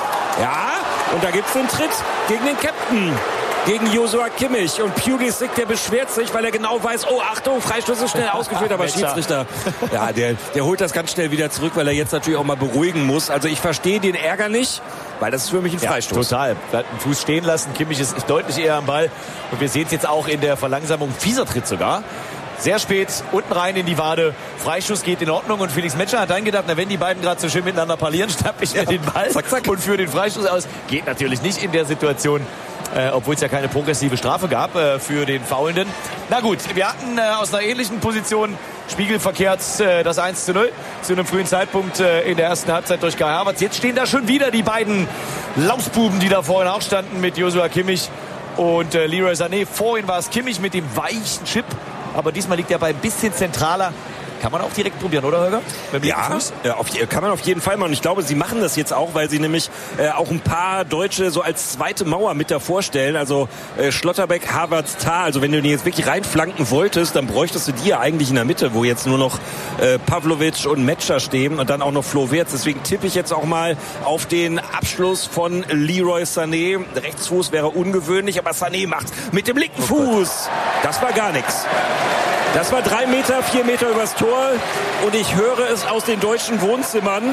Speaker 2: Ja, und da gibt's einen Tritt gegen den Captain, gegen Joshua Kimmich. Und Pulisic, der beschwert sich, weil er genau weiß, oh Achtung, Freistoß ist schnell ausgeführt, aber Schiedsrichter, ja, der, der holt das ganz schnell wieder zurück, weil er jetzt natürlich auch mal beruhigen muss. Also ich verstehe den Ärger nicht, weil das ist für mich ein Freistoß.
Speaker 1: Ja, total. Er hat einen Fuß stehen lassen. Kimmich ist deutlich eher am Ball. Und wir sehen es jetzt auch in der Verlangsamung. Fieser Tritt sogar. Sehr spät, unten rein in die Wade. Freischuss geht in Ordnung. Und Felix Metscher hat dann gedacht, na, wenn die beiden gerade so schön miteinander parlieren, schnapp ich mir ja den Ball zack, zack. und führe den Freischuss aus. Geht natürlich nicht in der Situation. Äh, obwohl es ja keine progressive Strafe gab äh, für den Foulenden. Na gut, wir hatten äh, aus einer ähnlichen Position spiegelverkehrt äh, das eins zu null zu einem frühen Zeitpunkt äh, in der ersten Halbzeit durch Kai Havertz. Jetzt stehen da schon wieder die beiden Lausbuben, die da vorhin auch standen mit Joshua Kimmich und äh, Leroy Sané. Vorhin war es Kimmich mit dem weichen Chip, aber diesmal liegt er bei ein bisschen zentraler. Kann man auch direkt probieren, oder Holger?
Speaker 2: Ja, ja auf, kann man auf jeden Fall machen. Und ich glaube, sie machen das jetzt auch, weil sie nämlich äh, auch ein paar Deutsche so als zweite Mauer mit davor stellen. Also äh, Schlotterbeck, Havertz, Tah. Also wenn du die jetzt wirklich reinflanken wolltest, dann bräuchtest du die ja eigentlich in der Mitte, wo jetzt nur noch äh, Pavlovic und Metscher stehen und dann auch noch Flo Wirtz. Deswegen tippe ich jetzt auch mal auf den Abschluss von Leroy Sané. Rechtsfuß wäre ungewöhnlich, aber Sané macht mit dem linken Fuß. Das war gar nichts. Das war drei Meter, vier Meter übers Tor und ich höre es aus den deutschen Wohnzimmern.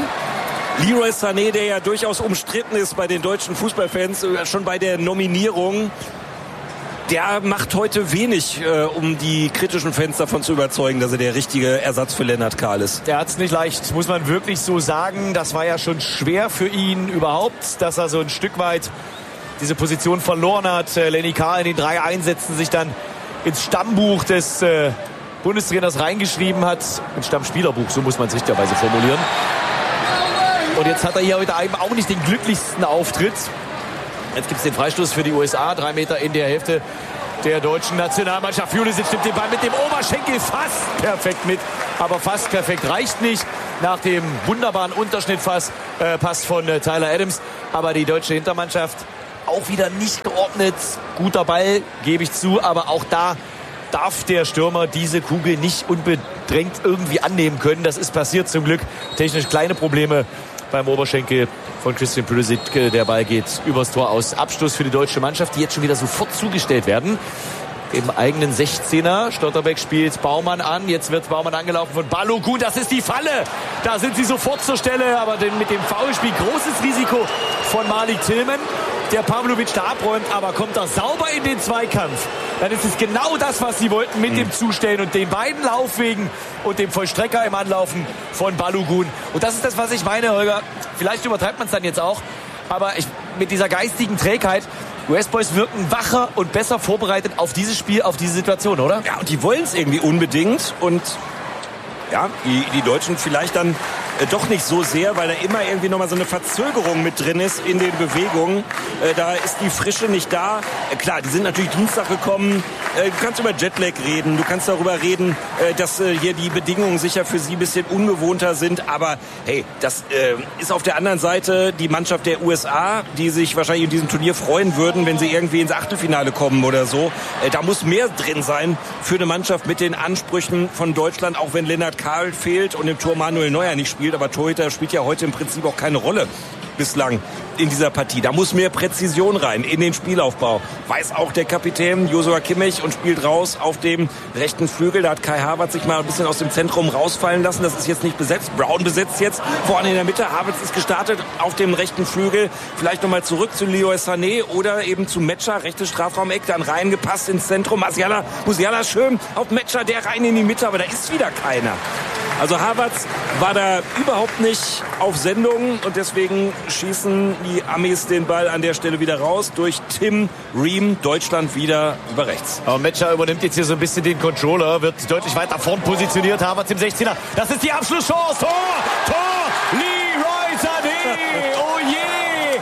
Speaker 2: Leroy Sané, der ja durchaus umstritten ist bei den deutschen Fußballfans, schon bei der Nominierung, der macht heute wenig, äh, um die kritischen Fans davon zu überzeugen, dass er der richtige Ersatz für Lennart Kahl ist.
Speaker 1: Der hat es nicht leicht, muss man wirklich so sagen. Das war ja schon schwer für ihn überhaupt, dass er so ein Stück weit diese Position verloren hat. Lenny Kahl in den drei Einsätzen sich dann ins Stammbuch des äh, Bundestrainers reingeschrieben hat. Ein Stammspielerbuch, so muss man es richtigerweise formulieren. Und jetzt hat er hier heute eben auch nicht den glücklichsten Auftritt. Jetzt gibt es den Freistoß für die U S A. Drei Meter in der Hälfte der deutschen Nationalmannschaft. Pulisic nimmt den Ball mit dem Oberschenkel fast perfekt mit. Aber fast perfekt reicht nicht. Nach dem wunderbaren Unterschnittpass äh, Pass von äh, Tyler Adams. Aber die deutsche Hintermannschaft auch wieder nicht geordnet. Guter Ball, gebe ich zu. Aber auch da darf der Stürmer diese Kugel nicht unbedrängt irgendwie annehmen können. Das ist passiert zum Glück. Technisch kleine Probleme beim Oberschenkel von Christian Pulisic. Der Ball geht übers Tor aus. Abstoß für die deutsche Mannschaft, die jetzt schon wieder sofort zugestellt werden. Im eigenen sechzehner. Stotterbeck spielt Baumann an. Jetzt wird Baumann angelaufen von Balogun. Das ist die Falle. Da sind sie sofort zur Stelle. Aber mit dem Foulspiel großes Risiko von Malik Tillman, der Pavlovic da abräumt. Aber kommt er sauber in den Zweikampf, dann ist es genau das, was sie wollten mit dem Zustellen und den beiden Laufwegen und dem Vollstrecker im Anlaufen von Balogun. Und das ist das, was ich meine, Holger. Vielleicht übertreibt man es dann jetzt auch. Aber ich, mit dieser geistigen Trägheit, U S-Boys wirken wacher und besser vorbereitet auf dieses Spiel, auf diese Situation, oder?
Speaker 2: Ja, und die wollen es irgendwie unbedingt. Und ja, die, die Deutschen vielleicht dann äh, doch nicht so sehr, weil da immer irgendwie nochmal so eine Verzögerung mit drin ist in den Bewegungen. Äh, da ist die Frische nicht da. Äh, klar, die sind natürlich Dienstag gekommen. Äh, du kannst über Jetlag reden. Du kannst darüber reden, äh, dass äh, hier die Bedingungen sicher für sie ein bisschen ungewohnter sind. Aber hey, das äh, ist auf der anderen Seite die Mannschaft der U S A, die sich wahrscheinlich in diesem Turnier freuen würden, wenn sie irgendwie ins Achtelfinale kommen oder so. Äh, da muss mehr drin sein für eine Mannschaft mit den Ansprüchen von Deutschland, auch wenn Lennart Karl fehlt und im Tor Manuel Neuer nicht spielt. Aber Torhüter spielt ja heute im Prinzip auch keine Rolle bislang in dieser Partie. Da muss mehr Präzision rein in den Spielaufbau. Weiß auch der Kapitän Joshua Kimmich und spielt raus auf dem rechten Flügel. Da hat Kai Havertz sich mal ein bisschen aus dem Zentrum rausfallen lassen. Das ist jetzt nicht besetzt. Brown besetzt jetzt vorne in der Mitte. Havertz ist gestartet auf dem rechten Flügel. Vielleicht nochmal zurück zu Leroy Sané oder eben zu Metscher. Rechtes Strafraumeck, dann reingepasst ins Zentrum. Musiala, Musiala schön auf Metscher, der rein in die Mitte. Aber da ist wieder keiner. Also Havertz war da überhaupt nicht auf Sendung und deswegen schießen die Amis den Ball an der Stelle wieder raus durch Tim Ream. Deutschland wieder über rechts.
Speaker 1: Aber Metscher übernimmt jetzt hier so ein bisschen den Controller, wird deutlich weiter vorn positioniert. Havertz im sechzehner. Das ist die Abschlusschance. Tor! Tor! Leroy Sané! Oh je!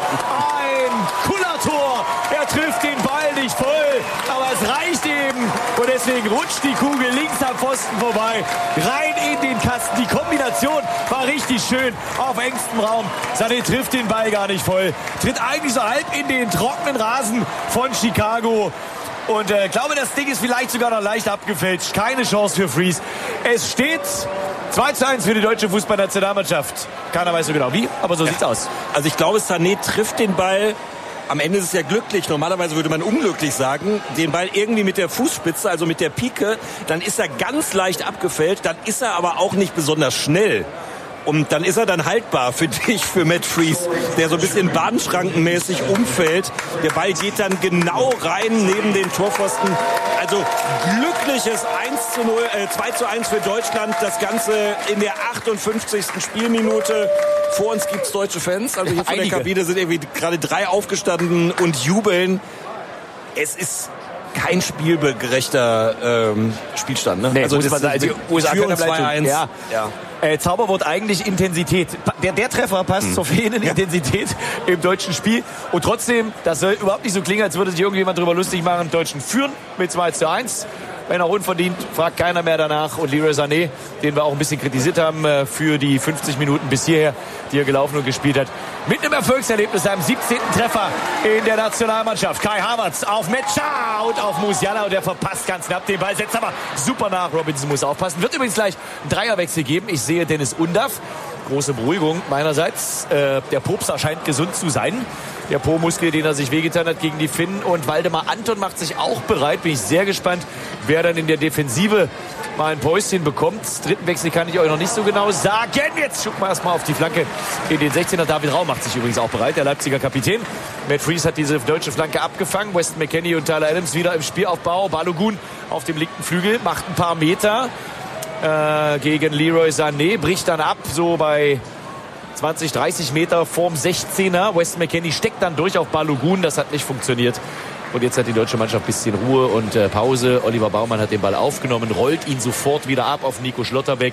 Speaker 1: Ein Kullertor! Er trifft den Ball nicht voll, aber es reicht eben. Und deswegen rutscht die Kugel links am Pfosten vorbei. Rein in den Kasten. Die Kombination war richtig schön auf engstem Raum. Sané trifft den Ball gar nicht voll. Tritt eigentlich so halb in den trockenen Rasen von Chicago. Und ich äh, glaube, das Ding ist vielleicht sogar noch leicht abgefälscht. Keine Chance für Freeze. Es steht zwei zu eins für die deutsche Fußballnationalmannschaft. Keiner weiß so genau wie, aber so ja. sieht's aus.
Speaker 2: Also ich glaube, Sané trifft den Ball. Am Ende ist es ja glücklich. Normalerweise würde man unglücklich sagen. Den Ball irgendwie mit der Fußspitze, also mit der Pike. Dann ist er ganz leicht abgefälscht. Dann ist er aber auch nicht besonders schnell. Und dann ist er dann haltbar für dich, für Matt Freeze, der so ein bisschen bahnschrankenmäßig umfällt. Der Ball geht dann genau rein neben den Torpfosten. Also glückliches eins zu null, äh, zwei zu eins für Deutschland. Das Ganze in der achtundfünfzigsten Spielminute. Vor uns gibt's deutsche Fans. Also hier vor der Kabine sind irgendwie gerade drei aufgestanden und jubeln. Es ist kein spielgerechter ähm, Spielstand. Ne?
Speaker 1: Nee,
Speaker 2: also das
Speaker 1: man sagen,
Speaker 2: die U S A können
Speaker 1: zwei eins. Ja. Ja. Äh, Zauberwort eigentlich Intensität. Der, der Treffer passt hm. zur fehlenden ja. Intensität im deutschen Spiel. Und trotzdem, das soll überhaupt nicht so klingen, als würde sich irgendjemand darüber lustig machen. Die Deutschen führen mit zwei zu eins. Wenn auch unverdient, fragt keiner mehr danach. Und Leroy Sané, den wir auch ein bisschen kritisiert haben für die fünfzig Minuten bis hierher, die er gelaufen und gespielt hat, mit einem Erfolgserlebnis, seinem siebzehnten Treffer in der Nationalmannschaft. Kai Havertz auf Metscher und auf Musiala und der verpasst ganz knapp den Ball, setzt aber super nach. Robinson muss aufpassen. Wird übrigens gleich einen Dreierwechsel geben. Ich sehe Dennis Undaff. Große Beruhigung meinerseits. Äh, der Popser scheint gesund zu sein. Der Po-Muskel, den er sich wehgetan hat gegen die Finnen. Und Waldemar Anton macht sich auch bereit. Bin ich sehr gespannt, wer dann in der Defensive mal ein Päuschen bekommt. Dritten Wechsel kann ich euch noch nicht so genau sagen. Jetzt schucken wir erstmal auf die Flanke in den sechzehner. David Raum macht sich übrigens auch bereit, der Leipziger Kapitän. Matt Freeze hat diese deutsche Flanke abgefangen. Weston McKennie und Tyler Adams wieder im Spielaufbau. Balogun auf dem linken Flügel macht ein paar Meter äh, gegen Leroy Sané. Bricht dann ab, so bei zwanzig, dreißig Meter vorm sechzehner. Weston McKennie steckt dann durch auf Balogun. Das hat nicht funktioniert. Und jetzt hat die deutsche Mannschaft ein bisschen Ruhe und äh, Pause. Oliver Baumann hat den Ball aufgenommen, rollt ihn sofort wieder ab auf Nico Schlotterbeck.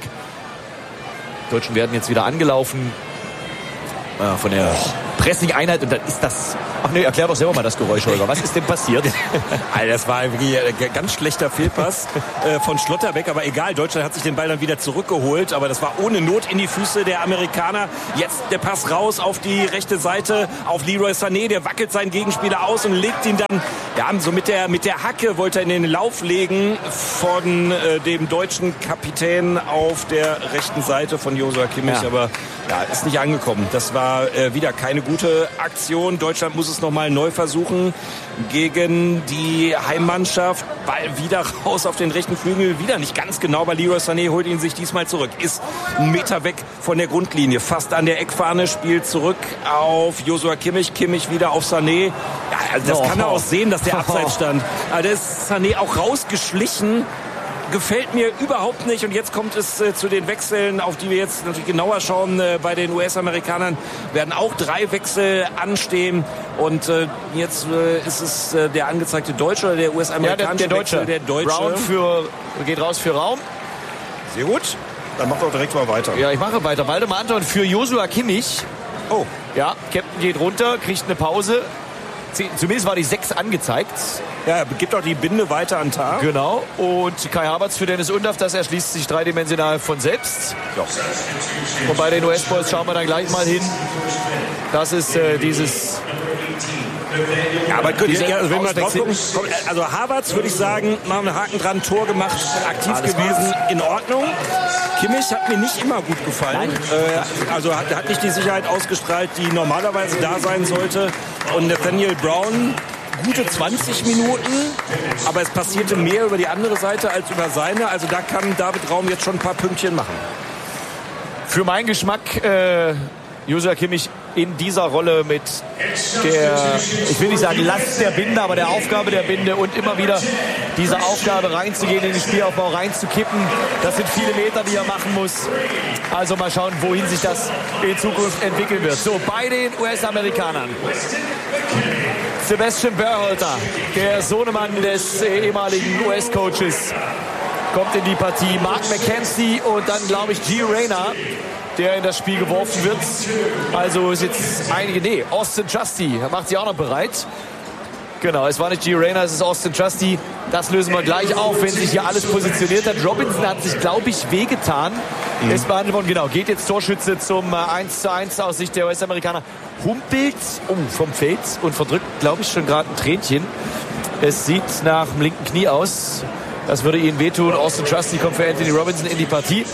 Speaker 1: Die Deutschen werden jetzt wieder angelaufen äh, von der Pressing-Einheit. Und dann ist das... Ach nee, erklär doch selber mal das Geräusch, Holger. Was ist denn passiert?
Speaker 2: Alter, das war wirklich ein ganz schlechter Fehlpass äh, von Schlotterbeck. Aber egal, Deutschland hat sich den Ball dann wieder zurückgeholt. Aber das war ohne Not in die Füße der Amerikaner. Jetzt der Pass raus auf die rechte Seite auf Leroy Sané. Der wackelt seinen Gegenspieler aus und legt ihn dann, ja, so mit der, mit der Hacke wollte er in den Lauf legen von äh, dem deutschen Kapitän auf der rechten Seite von Joshua Kimmich. Ja. Aber ja, ist nicht angekommen. Das war äh, wieder keine gute Aktion. Deutschland muss es nochmal neu versuchen gegen die Heimmannschaft. Ball wieder raus auf den rechten Flügel. Wieder nicht ganz genau, aber Leroy Sané holt ihn sich diesmal zurück. Ist einen Meter weg von der Grundlinie. Fast an der Eckfahne. Spielt zurück auf Joshua Kimmich. Kimmich wieder auf Sané. Ja, also das oh, kann er auch sehen, dass der Abseits stand. Also da ist Sané auch rausgeschlichen. Gefällt mir überhaupt nicht. Und jetzt kommt es äh, zu den Wechseln, auf die wir jetzt natürlich genauer schauen. Äh, bei den U S-Amerikanern werden auch drei Wechsel anstehen. Und äh, jetzt äh, ist es äh, der angezeigte Deutsche oder der U S-amerikanische
Speaker 1: ja, der, der Deutsche.
Speaker 2: Wechsel, der Deutsche.
Speaker 1: Brown für, geht raus für Raum.
Speaker 2: Sehr gut. Dann macht doch direkt mal weiter.
Speaker 1: Ja, ich mache weiter. Waldemar Anton für Joshua Kimmich.
Speaker 2: Oh.
Speaker 1: Ja, Captain geht runter, kriegt eine Pause. Zumindest war die sechs angezeigt.
Speaker 2: Ja, gibt auch die Binde weiter an Tar.
Speaker 1: Genau. Und Kai Havertz für Dennis Undaff, das erschließt sich dreidimensional von selbst.
Speaker 2: Ja.
Speaker 1: Und bei den U S-Boys schauen wir dann gleich mal hin. Das ist äh, dieses...
Speaker 2: Ja, aber könnt ihr, also wenn wir drauf gucken, also Havertz würde ich sagen, mal einen Haken dran, Tor gemacht, aktiv Alles gewesen, gut. In Ordnung. Kimmich hat mir nicht immer gut gefallen. Äh, also hat, hat nicht die Sicherheit ausgestrahlt, die normalerweise da sein sollte. Und Nathaniel Brown, gute zwanzig Minuten, aber es passierte mehr über die andere Seite als über seine. Also da kann David Raum jetzt schon ein paar Pünktchen machen.
Speaker 1: Für meinen Geschmack äh, Joshua Kimmich in dieser Rolle mit der, ich will nicht sagen Last der Binde, aber der Aufgabe der Binde und immer wieder diese Aufgabe reinzugehen, in den Spielaufbau reinzukippen. Das sind viele Meter, die er machen muss. Also mal schauen, wohin sich das in Zukunft entwickeln wird. So, bei den U S-Amerikanern. Sebastian Berhalter, der Sohnemann des ehemaligen U S-Coaches, kommt in die Partie. Mark McKenzie und dann, glaube ich, Gio Reyna, der in das Spiel geworfen wird. Also ist jetzt einige... Nee, Austin Trusty macht sich auch noch bereit. Genau, es war nicht Gio Reyna, es ist Austin Trusty. Das lösen wir gleich auf, wenn sich hier alles positioniert hat. Robinson hat sich, glaube ich, wehgetan. Mhm. Ist behandelt worden, genau. Geht jetzt Torschütze zum eins zu eins aus Sicht der U S-Amerikaner. Humpelt oh, vom Feld und verdrückt, glaube ich, schon gerade ein Tränchen. Es sieht nach dem linken Knie aus. Das würde ihnen wehtun. Austin Trusty kommt für Anthony Robinson in die Partie.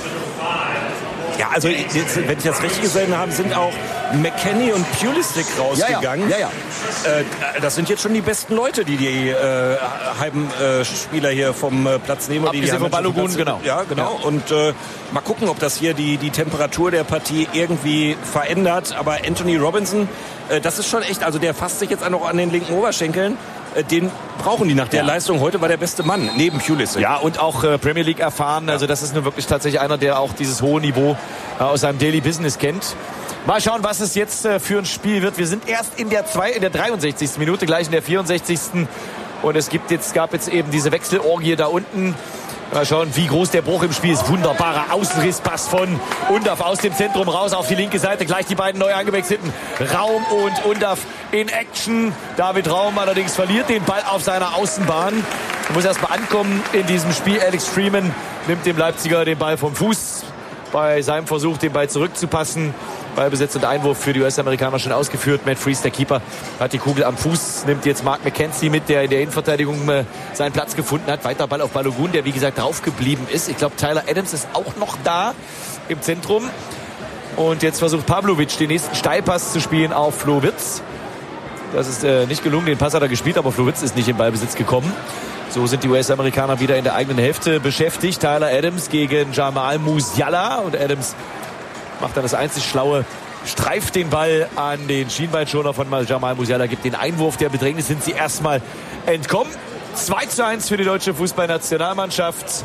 Speaker 2: Ja, also jetzt, wenn ich das richtig gesehen habe, sind auch McKennie und Pulisic rausgegangen.
Speaker 1: Ja, ja. Ja,
Speaker 2: ja. Äh, das sind jetzt schon die besten Leute, die die äh, Heimspieler äh, hier vom äh, Platz nehmen.
Speaker 1: Die, die von Balogun, genau.
Speaker 2: Ja, genau. Ja. Und äh, mal gucken, ob das hier die, die Temperatur der Partie irgendwie verändert. Aber Anthony Robinson, äh, das ist schon echt, also der fasst sich jetzt auch noch an den linken Oberschenkeln. Den brauchen die nach der ja. Leistung. Heute war der beste Mann, neben Pulisic.
Speaker 1: Ja, und auch äh, Premier League erfahren. Also das ist nur wirklich tatsächlich einer, der auch dieses hohe Niveau äh, aus seinem Daily Business kennt. Mal schauen, was es jetzt äh, für ein Spiel wird. Wir sind erst in der, zwei, in der dreiundsechzigsten Minute, gleich in der vierundsechzigsten Und es gibt jetzt, gab jetzt eben diese Wechselorgie da unten. Mal schauen, wie groß der Bruch im Spiel ist. Wunderbarer Außenrisspass von Undaff aus dem Zentrum raus auf die linke Seite. Gleich die beiden neu angewechselten Raum und Undaff in Action. David Raum allerdings verliert den Ball auf seiner Außenbahn. Er muss erst mal ankommen in diesem Spiel. Alex Freeman nimmt dem Leipziger den Ball vom Fuß bei seinem Versuch, den Ball zurückzupassen. Ballbesitz und Einwurf für die U S-Amerikaner schon ausgeführt. Matt Freese, der Keeper, hat die Kugel am Fuß, nimmt jetzt Mark McKenzie mit, der in der Innenverteidigung äh, seinen Platz gefunden hat. Weiter Ball auf Balogun, der wie gesagt draufgeblieben ist. Ich glaube, Tyler Adams ist auch noch da im Zentrum. Und jetzt versucht Pavlovic den nächsten Steilpass zu spielen auf Flo Wirtz. Das ist äh, nicht gelungen, den Pass hat er gespielt, aber Flo Wirtz ist nicht in Ballbesitz gekommen. So sind die U S-Amerikaner wieder in der eigenen Hälfte beschäftigt. Tyler Adams gegen Jamal Musiala und Adams macht dann das einzig Schlaue, streift den Ball an den Schienbeinschoner von Jamal Musiala, gibt den Einwurf. Der Bedrängnis sind sie erstmal entkommen. zwei zu eins für die deutsche Fußballnationalmannschaft.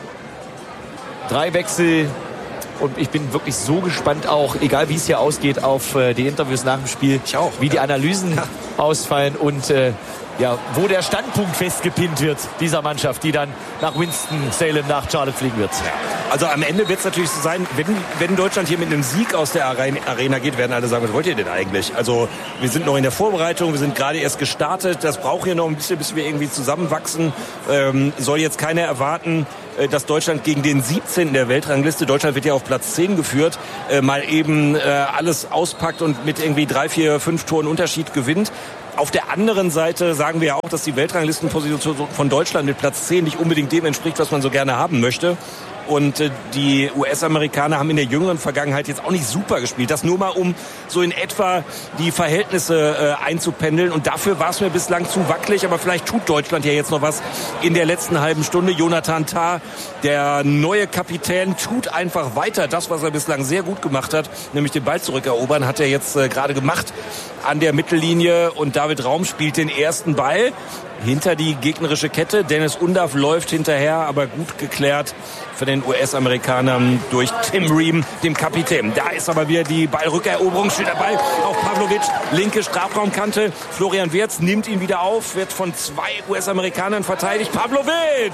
Speaker 1: Drei Wechsel. Und ich bin wirklich so gespannt auch, egal wie es hier ausgeht, auf äh, die Interviews nach dem Spiel.
Speaker 2: Ich auch.
Speaker 1: Wie ja. die Analysen ja. ausfallen und äh, ja, wo der Standpunkt festgepinnt wird dieser Mannschaft, die dann nach Winston-Salem, nach Charlotte fliegen wird.
Speaker 2: Ja. Also am Ende wird es natürlich so sein, wenn, wenn Deutschland hier mit einem Sieg aus der Arena geht, werden alle sagen, was wollt ihr denn eigentlich? Also wir sind noch in der Vorbereitung, wir sind gerade erst gestartet, das braucht hier noch ein bisschen, bis wir irgendwie zusammenwachsen. Ähm, soll jetzt keiner erwarten, dass Deutschland gegen den siebzehnten der Weltrangliste, Deutschland wird ja auf Platz zehn geführt, äh, mal eben äh, alles auspackt und mit irgendwie drei, vier, fünf Toren Unterschied gewinnt. Auf der anderen Seite sagen wir ja auch, dass die Weltranglistenposition von Deutschland mit Platz zehn nicht unbedingt dem entspricht, was man so gerne haben möchte. Und äh, die U S-Amerikaner haben in der jüngeren Vergangenheit jetzt auch nicht super gespielt. Das nur mal, um so in etwa die Verhältnisse äh, einzupendeln. Und dafür war es mir bislang zu wackelig. Aber vielleicht tut Deutschland ja jetzt noch was in der letzten halben Stunde. Jonathan Tah, der neue Kapitän, tut einfach weiter das, was er bislang sehr gut gemacht hat, nämlich den Ball zurückerobern, hat er jetzt äh, gerade gemacht an der Mittellinie. Und David Raum spielt den ersten Ball hinter die gegnerische Kette. Dennis Undaff läuft hinterher, aber gut geklärt für den U S-Amerikanern durch Tim Ream, dem Kapitän. Da ist aber wieder die Ballrückeroberung, steht der Ball auf Pavlovic, linke Strafraumkante. Florian Wirtz nimmt ihn wieder auf, wird von zwei U S-Amerikanern verteidigt. Pavlovic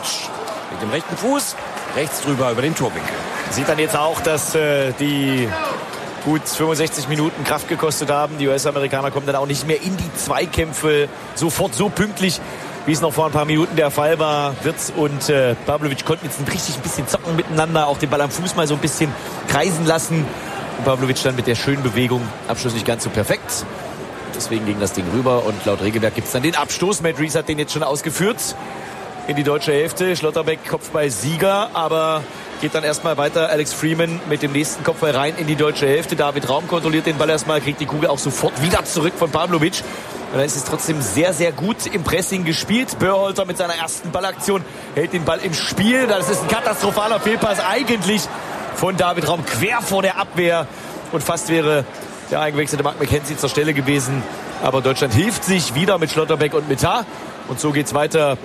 Speaker 2: mit dem rechten Fuß rechts drüber über den Torwinkel.
Speaker 1: Sieht dann jetzt auch, dass äh, die gut fünfundsechzig Minuten Kraft gekostet haben. Die U S-Amerikaner kommen dann auch nicht mehr in die Zweikämpfe sofort so pünktlich, wie es noch vor ein paar Minuten der Fall war. Wirtz und äh, Pavlovic konnten jetzt richtig ein bisschen zocken miteinander, auch den Ball am Fuß mal so ein bisschen kreisen lassen. Und Pavlovic dann mit der schönen Bewegung, Abschluss nicht ganz so perfekt. Deswegen ging das Ding rüber und laut Regelwerk gibt es dann den Abstoß. Matt Rees hat den jetzt schon ausgeführt in die deutsche Hälfte. Schlotterbeck Kopfball Sieger, aber geht dann erstmal weiter. Alex Freeman mit dem nächsten Kopfball rein in die deutsche Hälfte. David Raum kontrolliert den Ball erstmal, kriegt die Kugel auch sofort wieder zurück von Pavlovic. Und dann ist es trotzdem sehr, sehr gut im Pressing gespielt. Börholter mit seiner ersten Ballaktion hält den Ball im Spiel. Das ist ein katastrophaler Fehlpass eigentlich von David Raum quer vor der Abwehr. Und fast wäre der eingewechselte Mark McKenzie zur Stelle gewesen. Aber Deutschland hilft sich wieder mit Schlotterbeck und mit Tah. Und so geht's weiter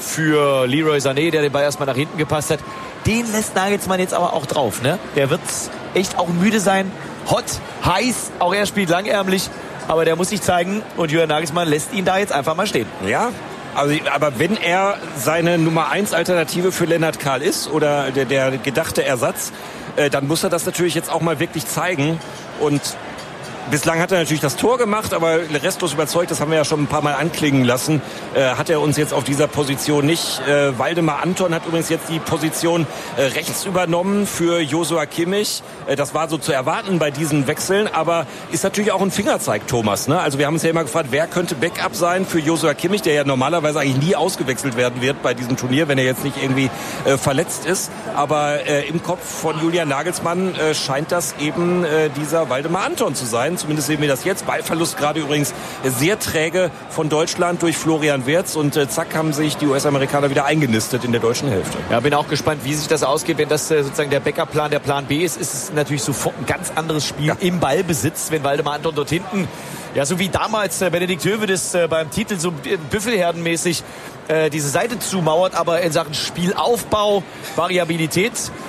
Speaker 1: für Leroy Sané, der den Ball erstmal nach hinten gepasst hat. Den lässt Nagelsmann jetzt aber auch drauf, ne? Der wird echt auch müde sein. Hot, heiß, auch er spielt langärmlich. Aber der muss sich zeigen und Julian Nagelsmann lässt ihn da jetzt einfach mal stehen.
Speaker 2: Ja, also, aber wenn er seine Nummer eins Alternative für Lennart Kahl ist oder der, der gedachte Ersatz, äh, dann muss er das natürlich jetzt auch mal wirklich zeigen. Und bislang hat er natürlich das Tor gemacht, aber restlos überzeugt, das haben wir ja schon ein paar Mal anklingen lassen, äh, hat er uns jetzt auf dieser Position nicht. Äh, Waldemar Anton hat übrigens jetzt die Position äh, rechts übernommen für Joshua Kimmich. Äh, das war so zu erwarten bei diesen Wechseln, aber ist natürlich auch ein Fingerzeig, Thomas. Ne? Also wir haben uns ja immer gefragt, wer könnte Backup sein für Joshua Kimmich, der ja normalerweise eigentlich nie ausgewechselt werden wird bei diesem Turnier, wenn er jetzt nicht irgendwie äh, verletzt ist. Aber äh, im Kopf von Julian Nagelsmann äh, scheint das eben äh, dieser Waldemar Anton zu sein. Zumindest sehen wir das jetzt. Ballverlust gerade übrigens sehr träge von Deutschland durch Florian Wirtz. Und äh, zack, haben sich die U S-Amerikaner wieder eingenistet in der deutschen Hälfte.
Speaker 1: Ja, bin auch gespannt, wie sich das ausgeht. Wenn das äh, sozusagen der Backup-Plan, der Plan B ist, ist es natürlich sofort ein ganz anderes Spiel ja. im Ballbesitz, wenn Waldemar Anton dort hinten, ja, so wie damals äh, Benedikt Höwedes äh, beim Titel so äh, Büffelherdenmäßig äh, diese Seite zumauert, aber in Sachen Spielaufbau, Variabilität,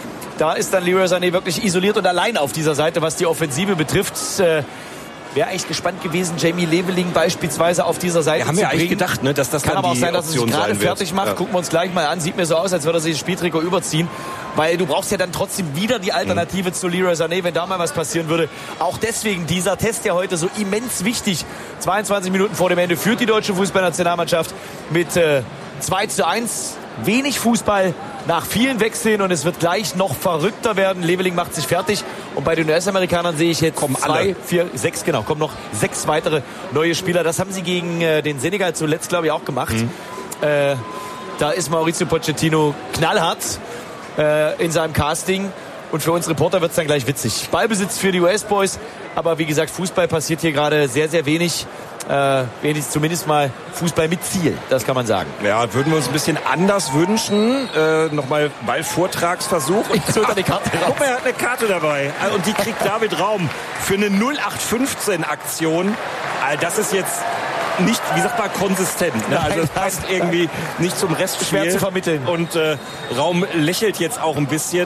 Speaker 1: da ist dann Leroy Sané wirklich isoliert und allein auf dieser Seite, was die Offensive betrifft. Äh, Wäre echt gespannt gewesen, Jamie Leveling beispielsweise auf dieser Seite
Speaker 2: ja, haben
Speaker 1: zu
Speaker 2: wir
Speaker 1: bringen.
Speaker 2: eigentlich gedacht, ne, dass das
Speaker 1: kann
Speaker 2: dann
Speaker 1: aber auch
Speaker 2: die
Speaker 1: sein, dass er sich gerade fertig macht. Ja. Gucken wir uns gleich mal an. Sieht mir so aus, als würde er sich das Spieltrikot überziehen. Weil du brauchst ja dann trotzdem wieder die Alternative mhm. zu Leroy Sané, wenn da mal was passieren würde. Auch deswegen dieser Test ja heute so immens wichtig. zweiundzwanzig Minuten vor dem Ende führt die deutsche Fußballnationalmannschaft mit äh, zwei zu eins. Wenig Fußball nach vielen Wechseln und es wird gleich noch verrückter werden. Leveling macht sich fertig und bei den U S-Amerikanern sehe ich jetzt kommen zwei, alle. vier, sechs, genau, kommen noch sechs weitere neue Spieler. Das haben sie gegen äh, den Senegal zuletzt, glaube ich, auch gemacht. Mhm. Äh, da ist Mauricio Pochettino knallhart äh, in seinem Casting und für uns Reporter wird es dann gleich witzig. Ballbesitz für die U S-Boys, aber wie gesagt, Fußball passiert hier gerade sehr, sehr wenig. Äh, wenigstens zumindest mal Fußball mit Ziel, das kann man sagen.
Speaker 2: Ja, würden wir uns ein bisschen anders wünschen. Äh, Nochmal Ballvortragsversuch. Und
Speaker 1: so eine Karte raus.
Speaker 2: Guck mal, er hat eine Karte dabei. Und die kriegt David Raum für eine null acht fünfzehn Aktion. Das ist jetzt nicht, wie sagt man, konsistent. Ne? Also es passt irgendwie nicht zum Restspiel.
Speaker 1: Schwer zu vermitteln.
Speaker 2: Und äh, Raum lächelt jetzt auch ein bisschen.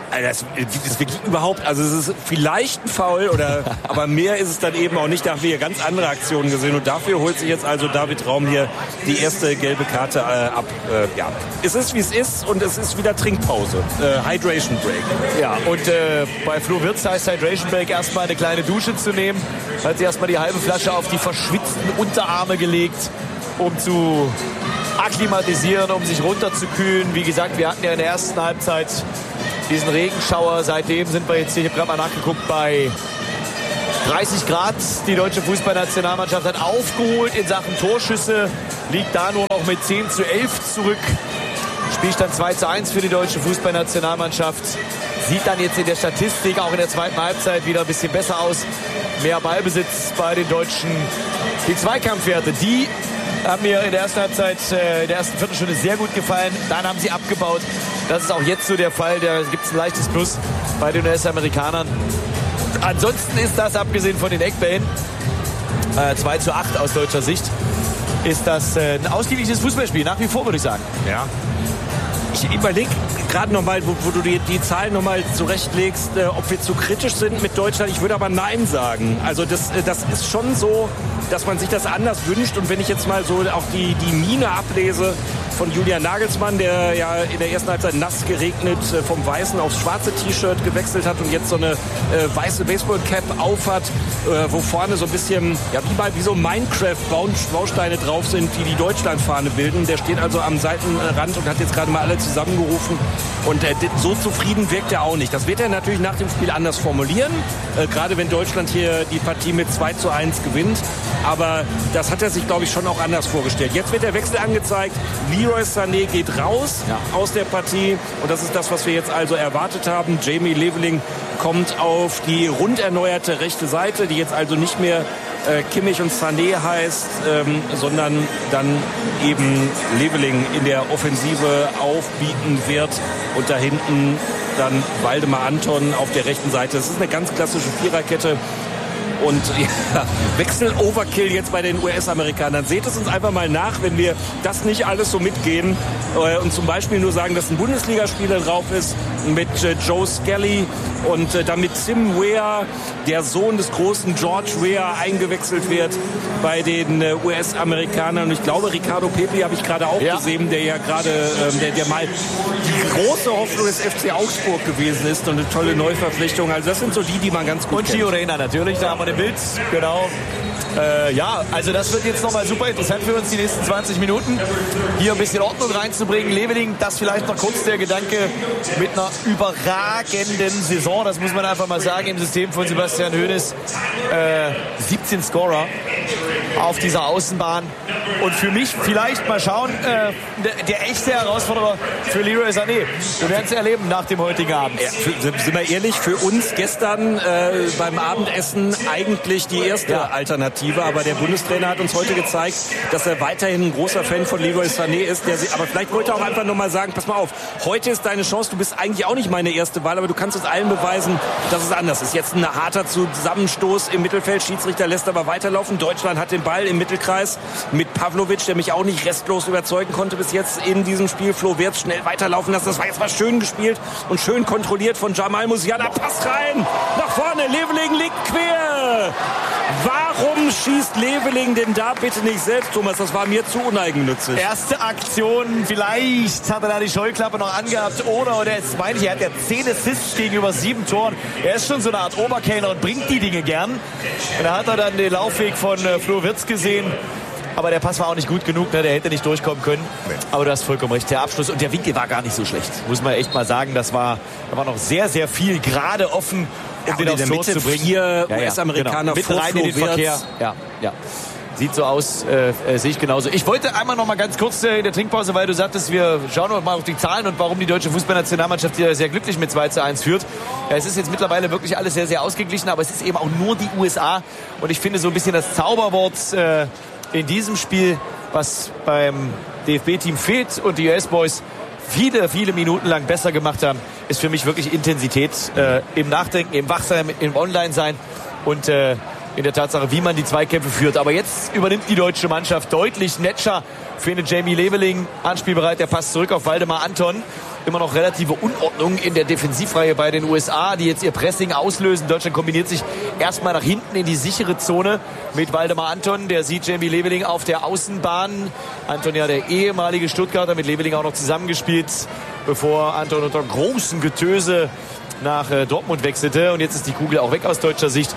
Speaker 2: Das ist wirklich überhaupt, also es ist vielleicht ein Foul, oder, aber mehr ist es dann eben auch nicht. Da haben wir hier ganz andere Aktionen gesehen und dafür holt sich jetzt also David Raum hier die erste gelbe Karte äh, ab. Äh, ja, es ist wie es ist und es ist wieder Trinkpause, äh, Hydration Break.
Speaker 1: Ja, und äh, bei Flo Wirtz heißt Hydration Break erstmal eine kleine Dusche zu nehmen. Hat sie erstmal die halbe Flasche auf die verschwitzten Unterarme gelegt, um zu akklimatisieren, um sich runterzukühlen. Wie gesagt, wir hatten ja in der ersten Halbzeit diesen Regenschauer. Seitdem sind wir jetzt hier, ich habe gerade mal nachgeguckt, bei dreißig Grad. Die deutsche Fußballnationalmannschaft hat aufgeholt in Sachen Torschüsse, liegt da nur noch mit zehn zu elf zurück. Spielstand zwei zu eins für die deutsche Fußballnationalmannschaft. Sieht dann jetzt in der Statistik auch in der zweiten Halbzeit wieder ein bisschen besser aus. Mehr Ballbesitz bei den Deutschen. Die Zweikampfwerte, die haben mir in der ersten Halbzeit, äh, in der ersten Viertelstunde sehr gut gefallen. Dann haben sie abgebaut. Das ist auch jetzt so der Fall. Da gibt es ein leichtes Plus bei den U S-Amerikanern. Ansonsten ist das, abgesehen von den Eckbällen, äh, zwei zu acht aus deutscher Sicht, ist das äh, ein ausgeglichenes Fußballspiel. Nach wie vor, würde ich sagen.
Speaker 2: Ja. Ich überlege gerade nochmal, wo, wo du die, die Zahlen nochmal zurechtlegst, äh, ob wir zu kritisch sind mit Deutschland. Ich würde aber Nein sagen. Also das, äh, das ist schon so, dass man sich das anders wünscht. Und wenn ich jetzt mal so auch die, die Miene ablese von Julian Nagelsmann, der ja in der ersten Halbzeit nass geregnet äh, vom weißen aufs schwarze T-Shirt gewechselt hat und jetzt so eine äh, weiße Baseball-Cap aufhat, äh, wo vorne so ein bisschen, ja, wie, bei, wie so Minecraft-Bausteine drauf sind, die die Deutschlandfahne bilden. Der steht also am Seitenrand und hat jetzt gerade mal alle zusammengerufen. Und äh, so zufrieden wirkt er auch nicht. Das wird er natürlich nach dem Spiel anders formulieren, äh, gerade wenn Deutschland hier die Partie mit zwei zu eins gewinnt. Aber das hat er sich, glaube ich, schon auch anders vorgestellt. Jetzt wird der Wechsel angezeigt. Leroy Sané geht raus ja. aus der Partie. Und das ist das, was wir jetzt also erwartet haben. Jamie Leveling kommt auf die rund erneuerte rechte Seite, die jetzt also nicht mehr äh, Kimmich und Sané heißt, ähm, sondern dann eben Leveling in der Offensive aufbieten wird. Und da hinten dann Waldemar Anton auf der rechten Seite. Das ist eine ganz klassische Viererkette. Und ja, Wechsel-Overkill jetzt bei den U S-Amerikanern. Seht es uns einfach mal nach, wenn wir das nicht alles so mitgehen äh, und zum Beispiel nur sagen, dass ein Bundesligaspieler drauf ist mit äh, Joe Skelly und äh, damit Tim Weah, der Sohn des großen George Weah, eingewechselt wird bei den äh, U S-Amerikanern. Und ich glaube, Ricardo Pepi habe ich gerade auch ja. gesehen, der ja gerade, äh, der, der mal die große Hoffnung des F C Augsburg gewesen ist und eine tolle Neuverpflichtung. Also das sind so die, die man ganz gut
Speaker 1: und
Speaker 2: kennt.
Speaker 1: Und Gio Reyna natürlich, da haben wir den Bild, genau. Äh, ja, also das wird jetzt nochmal super interessant für uns, die nächsten zwanzig Minuten, hier ein bisschen Ordnung reinzubringen. Leveling, das vielleicht noch kurz der Gedanke, mit einer überragenden Saison, das muss man einfach mal sagen, im System von Sebastian Hoeneß, äh, siebzehn Scorer auf dieser Außenbahn. Und für mich vielleicht mal schauen, äh, der, der echte Herausforderer für Leroy Sané. Wir werden es erleben nach dem heutigen Abend.
Speaker 2: Ja, für, sind wir ehrlich, für uns gestern äh, beim Abendessen eigentlich die erste ja. Alternative. Aber der Bundestrainer hat uns heute gezeigt, dass er weiterhin ein großer Fan von Leroy Sané ist. Der, aber vielleicht wollte er auch einfach nur mal sagen, pass mal auf, heute ist deine Chance, du bist eigentlich auch nicht meine erste Wahl, aber du kannst uns allen beweisen, dass es anders ist. Jetzt ein harter Zusammenstoß im Mittelfeld, Schiedsrichter lässt aber weiterlaufen. Deutschland hat den Ball im Mittelkreis mit Pavlovic, der mich auch nicht restlos überzeugen konnte bis jetzt in diesem Spiel. Flo Wirtz schnell weiterlaufen lassen. Das war jetzt mal schön gespielt und schön kontrolliert von Jamal Musiala. Pass rein, nach vorne, Leveling liegt quer. Warum schießt Leveling denn da bitte nicht selbst, Thomas? Das war mir zu uneigennützig.
Speaker 1: Erste Aktion, vielleicht hat er da die Scheuklappe noch angehabt. Oder, oder jetzt meine ich, er hat ja zehn Assists gegenüber sieben Toren. Er ist schon so eine Art Oberkellner und bringt die Dinge gern. Und da hat er dann den Laufweg von äh, Flo Wirtz gesehen. Aber der Pass war auch nicht gut genug, ne? Der hätte nicht durchkommen können. Nee. Aber du hast vollkommen recht, der Abschluss und der Winkel war gar nicht so schlecht. Muss man echt mal sagen, das war, da war noch sehr, sehr viel gerade offen, um ja, den aufs Tor zu bringen.
Speaker 2: Vier ja, ja, U S-Amerikaner
Speaker 1: genau. Mit rein in den Verkehr. Ja, ja. Sieht so aus, äh, äh, sehe ich genauso. Ich wollte einmal noch mal ganz kurz äh, in der Trinkpause, weil du sagtest, wir schauen noch mal auf die Zahlen und warum die deutsche Fußballnationalmannschaft hier sehr glücklich mit zwei zu eins führt. Ja, es ist jetzt mittlerweile wirklich alles sehr, sehr ausgeglichen, aber es ist eben auch nur die U S A. Und ich finde so ein bisschen das Zauberwort äh, in diesem Spiel, was beim D F B-Team fehlt und die U S-Boys viele, viele Minuten lang besser gemacht haben, ist für mich wirklich Intensität äh, im Nachdenken, im Wachsein, im Online-Sein und äh, in der Tatsache, wie man die Zweikämpfe führt. Aber jetzt übernimmt die deutsche Mannschaft deutlich. Netscher findet Jamie Leveling anspielbereit. Der Pass zurück auf Waldemar Anton. immer noch relative Unordnung in der Defensivreihe bei den U S A, die jetzt ihr Pressing auslösen. Deutschland kombiniert sich erstmal nach hinten in die sichere Zone mit Waldemar Anton. Der sieht Jamie Leveling auf der Außenbahn. Anton ja der ehemalige Stuttgarter, mit Leveling auch noch zusammengespielt, bevor Anton unter großem Getöse nach äh, Dortmund wechselte. Und jetzt ist die Kugel auch weg aus deutscher Sicht.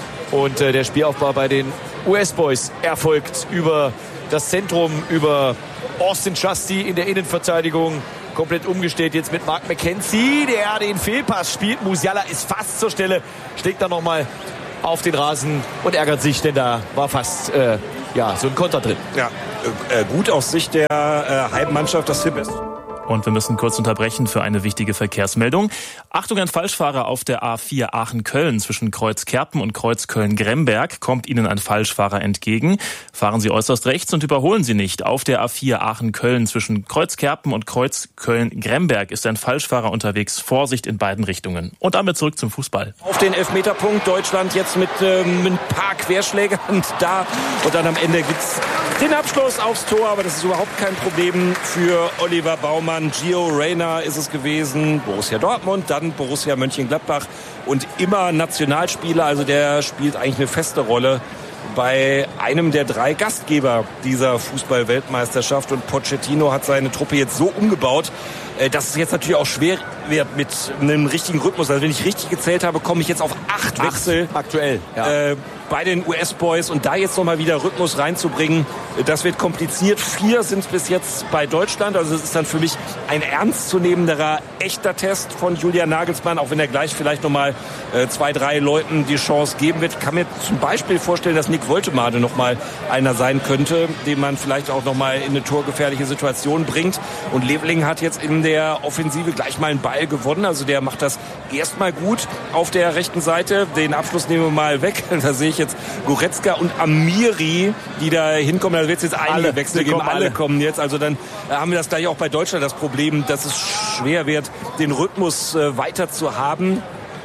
Speaker 1: Und äh, der Spielaufbau bei den U S-Boys erfolgt über das Zentrum, über Austin Trusty in der Innenverteidigung. Komplett umgestellt jetzt mit Mark McKenzie, der den Fehlpass spielt. Musiala ist fast zur Stelle, schlägt dann nochmal auf den Rasen und ärgert sich, denn da war fast äh, ja, so ein Konter drin.
Speaker 2: Ja, äh, gut aus Sicht der äh, Heimmannschaft, das Tipp ist.
Speaker 14: Und wir müssen kurz unterbrechen für eine wichtige Verkehrsmeldung. Achtung, ein Falschfahrer auf der A vier Aachen-Köln zwischen Kreuz-Kerpen und Kreuz-Köln-Gremberg. Kommt Ihnen ein Falschfahrer entgegen? Fahren Sie äußerst rechts und überholen Sie nicht. Auf der A vier Aachen-Köln zwischen Kreuz-Kerpen und Kreuz-Köln-Gremberg ist ein Falschfahrer unterwegs. Vorsicht in beiden Richtungen. Und damit zurück zum Fußball.
Speaker 2: Auf den Elfmeterpunkt Deutschland jetzt mit ähm, ein paar Querschlägern da. Und dann am Ende gibt's den Abschluss aufs Tor. Aber das ist überhaupt kein Problem für Oliver Baumann. Gio Reyna ist es gewesen, Borussia Dortmund, dann Borussia Mönchengladbach und immer Nationalspieler, also der spielt eigentlich eine feste Rolle bei einem der drei Gastgeber dieser Fußball-Weltmeisterschaft. Und Pochettino hat seine Truppe jetzt so umgebaut, dass es jetzt natürlich auch schwer wird mit einem richtigen Rhythmus. Also wenn ich richtig gezählt habe, komme ich jetzt auf acht, acht Wechsel
Speaker 1: aktuell ja.
Speaker 2: äh, bei den U S-Boys. Und da jetzt nochmal wieder Rhythmus reinzubringen, das wird kompliziert. Vier sind es bis jetzt bei Deutschland. Also es ist dann für mich ein ernstzunehmenderer, echter Test von Julian Nagelsmann, auch wenn er gleich vielleicht nochmal äh, zwei, drei Leuten die Chance geben wird. Ich kann mir zum Beispiel vorstellen, dass Nick Woltemade nochmal einer sein könnte, den man vielleicht auch nochmal in eine torgefährliche Situation bringt. Und Leveling hat jetzt in der Offensive gleich mal einen Ball gewonnen. Also der macht das erstmal gut auf der rechten Seite. Den Abschluss nehmen wir mal weg. Da sehe ich jetzt Goretzka und Amiri, die da hinkommen. Da wird es jetzt einige Wechsel geben. Alle. alle kommen jetzt. Also dann äh, haben wir das gleich auch bei Deutschland das Problem, dass es schwer wird, den Rhythmus äh, weiter zu haben.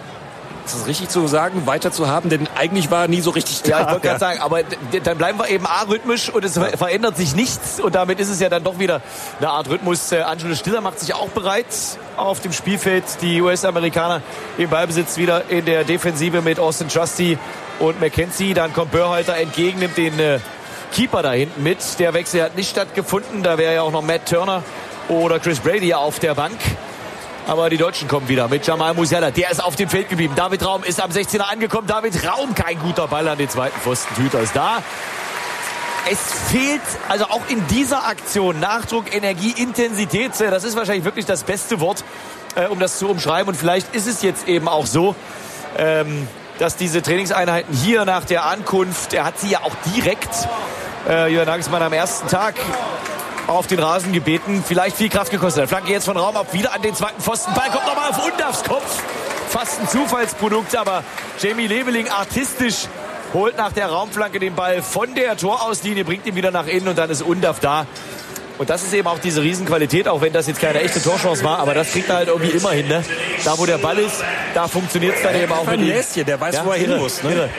Speaker 2: Ist das richtig zu sagen, weiter zu haben? Denn eigentlich war er nie so richtig da.
Speaker 1: Ja, ich wollte gerade sagen, aber dann bleiben wir eben arrhythmisch und es ja. verändert sich nichts. Und damit ist es ja dann doch wieder eine Art Rhythmus. Äh, Angelo Stiller macht sich auch bereit auf dem Spielfeld. Die U S-Amerikaner im Ballbesitz wieder in der Defensive mit Austin Trusty und McKenzie. Dann kommt Börhalter entgegen, nimmt den äh, Keeper da hinten mit. Der Wechsel hat nicht stattgefunden. Da wäre ja auch noch Matt Turner oder Chris Brady auf der Bank. Aber die Deutschen kommen wieder mit Jamal Musiala. Der ist auf dem Feld geblieben. David Raum ist am sechzehner angekommen. David Raum, kein guter Ball an den zweiten Pfosten. Hüter ist da. Es fehlt also auch in dieser Aktion Nachdruck, Energie, Intensität. Das ist wahrscheinlich wirklich das beste Wort, äh, um das zu umschreiben. Und vielleicht ist es jetzt eben auch so, ähm, dass diese Trainingseinheiten hier nach der Ankunft, er hat sie ja auch direkt, äh, Jürgen Nagelsmann am ersten Tag auf den Rasen gebeten, vielleicht viel Kraft gekostet hat. Flanke jetzt von Raum ab, wieder an den zweiten Pfosten. Ball kommt nochmal auf Undafs Kopf. Fast ein Zufallsprodukt, aber Jamie Leveling artistisch holt nach der Raumflanke den Ball von der Torauslinie, bringt ihn wieder nach innen und dann ist Undaf da. Und das ist eben auch diese Riesenqualität, auch wenn das jetzt keine echte Torchance war, aber das kriegt er halt irgendwie immer hin. Ne? Da, wo der Ball ist, da funktioniert es dann eben auch mit ihm.
Speaker 2: Der weiß, ja, wo er hin muss. Ne?
Speaker 1: Irre.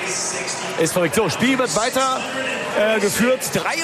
Speaker 1: Ist verrückt. So, Spiel wird weiter äh, geführt.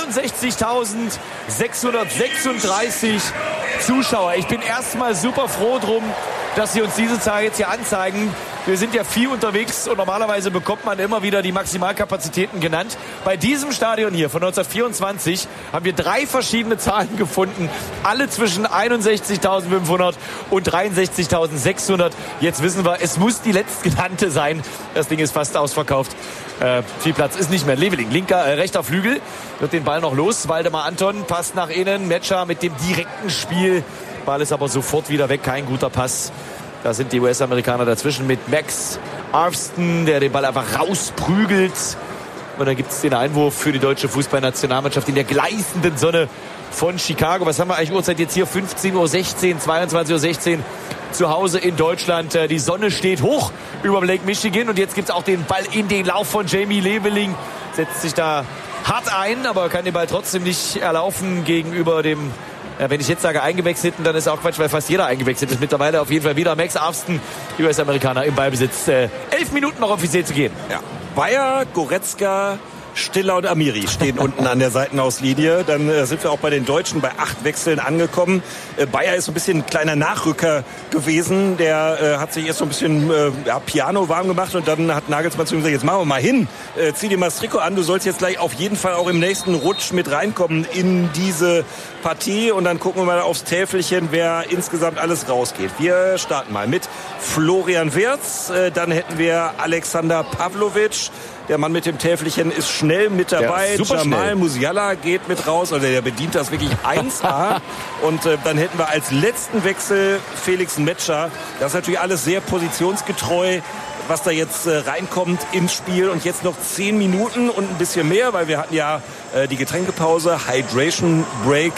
Speaker 1: dreiundsechzigtausendsechshundertsechsunddreißig Zuschauer. Ich bin erstmal super froh drum, dass sie uns diese Zahl jetzt hier anzeigen. Wir sind ja viel unterwegs und normalerweise bekommt man immer wieder die Maximalkapazitäten genannt. Bei diesem Stadion hier von neunzehnhundertvierundzwanzig haben wir drei verschiedene Zahlen gefunden. Alle zwischen einundsechzigtausendfünfhundert und dreiundsechzigtausendsechshundert. Jetzt wissen wir, es muss die letztgenannte sein. Das Ding ist fast ausverkauft. Äh, viel Platz ist nicht mehr. Leveling, linker, äh, rechter Flügel, wird den Ball noch los. Waldemar Anton passt nach innen. Metscher mit dem direkten Spiel. Ball ist aber sofort wieder weg. Kein guter Pass. Da sind die U S-Amerikaner dazwischen mit Max Arvston, der den Ball einfach rausprügelt. Und dann gibt es den Einwurf für die deutsche Fußballnationalmannschaft in der gleißenden Sonne von Chicago. Was haben wir eigentlich Uhrzeit jetzt hier? fünfzehn Uhr sechzehn, zweiundzwanzig Uhr sechzehn zu Hause in Deutschland. Die Sonne steht hoch über Lake Michigan und jetzt gibt es auch den Ball in den Lauf von Jamie Leveling. Setzt sich da hart ein, aber kann den Ball trotzdem nicht erlaufen gegenüber dem, ja, wenn ich jetzt sage eingewechselten, dann ist auch Quatsch, weil fast jeder eingewechselt ist. Mittlerweile auf jeden Fall wieder Max Arvston, die U S-Amerikaner im Ballbesitz. Äh, elf Minuten noch offiziell zu gehen.
Speaker 2: Ja. Bayer, Goretzka, Stiller und Amiri stehen unten an der Seitenauslinie. Dann äh, sind wir auch bei den Deutschen bei acht Wechseln angekommen. Äh, Bayer ist so ein bisschen ein kleiner Nachrücker gewesen. Der äh, hat sich erst so ein bisschen äh, ja, Piano warm gemacht und dann hat Nagelsmann zu ihm gesagt, jetzt machen wir mal hin. Äh, zieh dir mal das Trikot an. Du sollst jetzt gleich auf jeden Fall auch im nächsten Rutsch mit reinkommen in diese Partie. Und dann gucken wir mal aufs Täfelchen, wer insgesamt alles rausgeht. Wir starten mal mit Florian Wirtz. Äh, dann hätten wir Alexander Pavlovic. Der Mann mit dem Täfelchen ist schnell mit dabei.
Speaker 1: Ja,
Speaker 2: Jamal
Speaker 1: schnell.
Speaker 2: Musiala geht mit raus. Also der bedient das wirklich eins A. Und äh, dann hätten wir als letzten Wechsel Felix Metscher. Das ist natürlich alles sehr positionsgetreu, was da jetzt äh, reinkommt ins Spiel. Und jetzt noch zehn Minuten und ein bisschen mehr, weil wir hatten ja äh, die Getränkepause, Hydration Break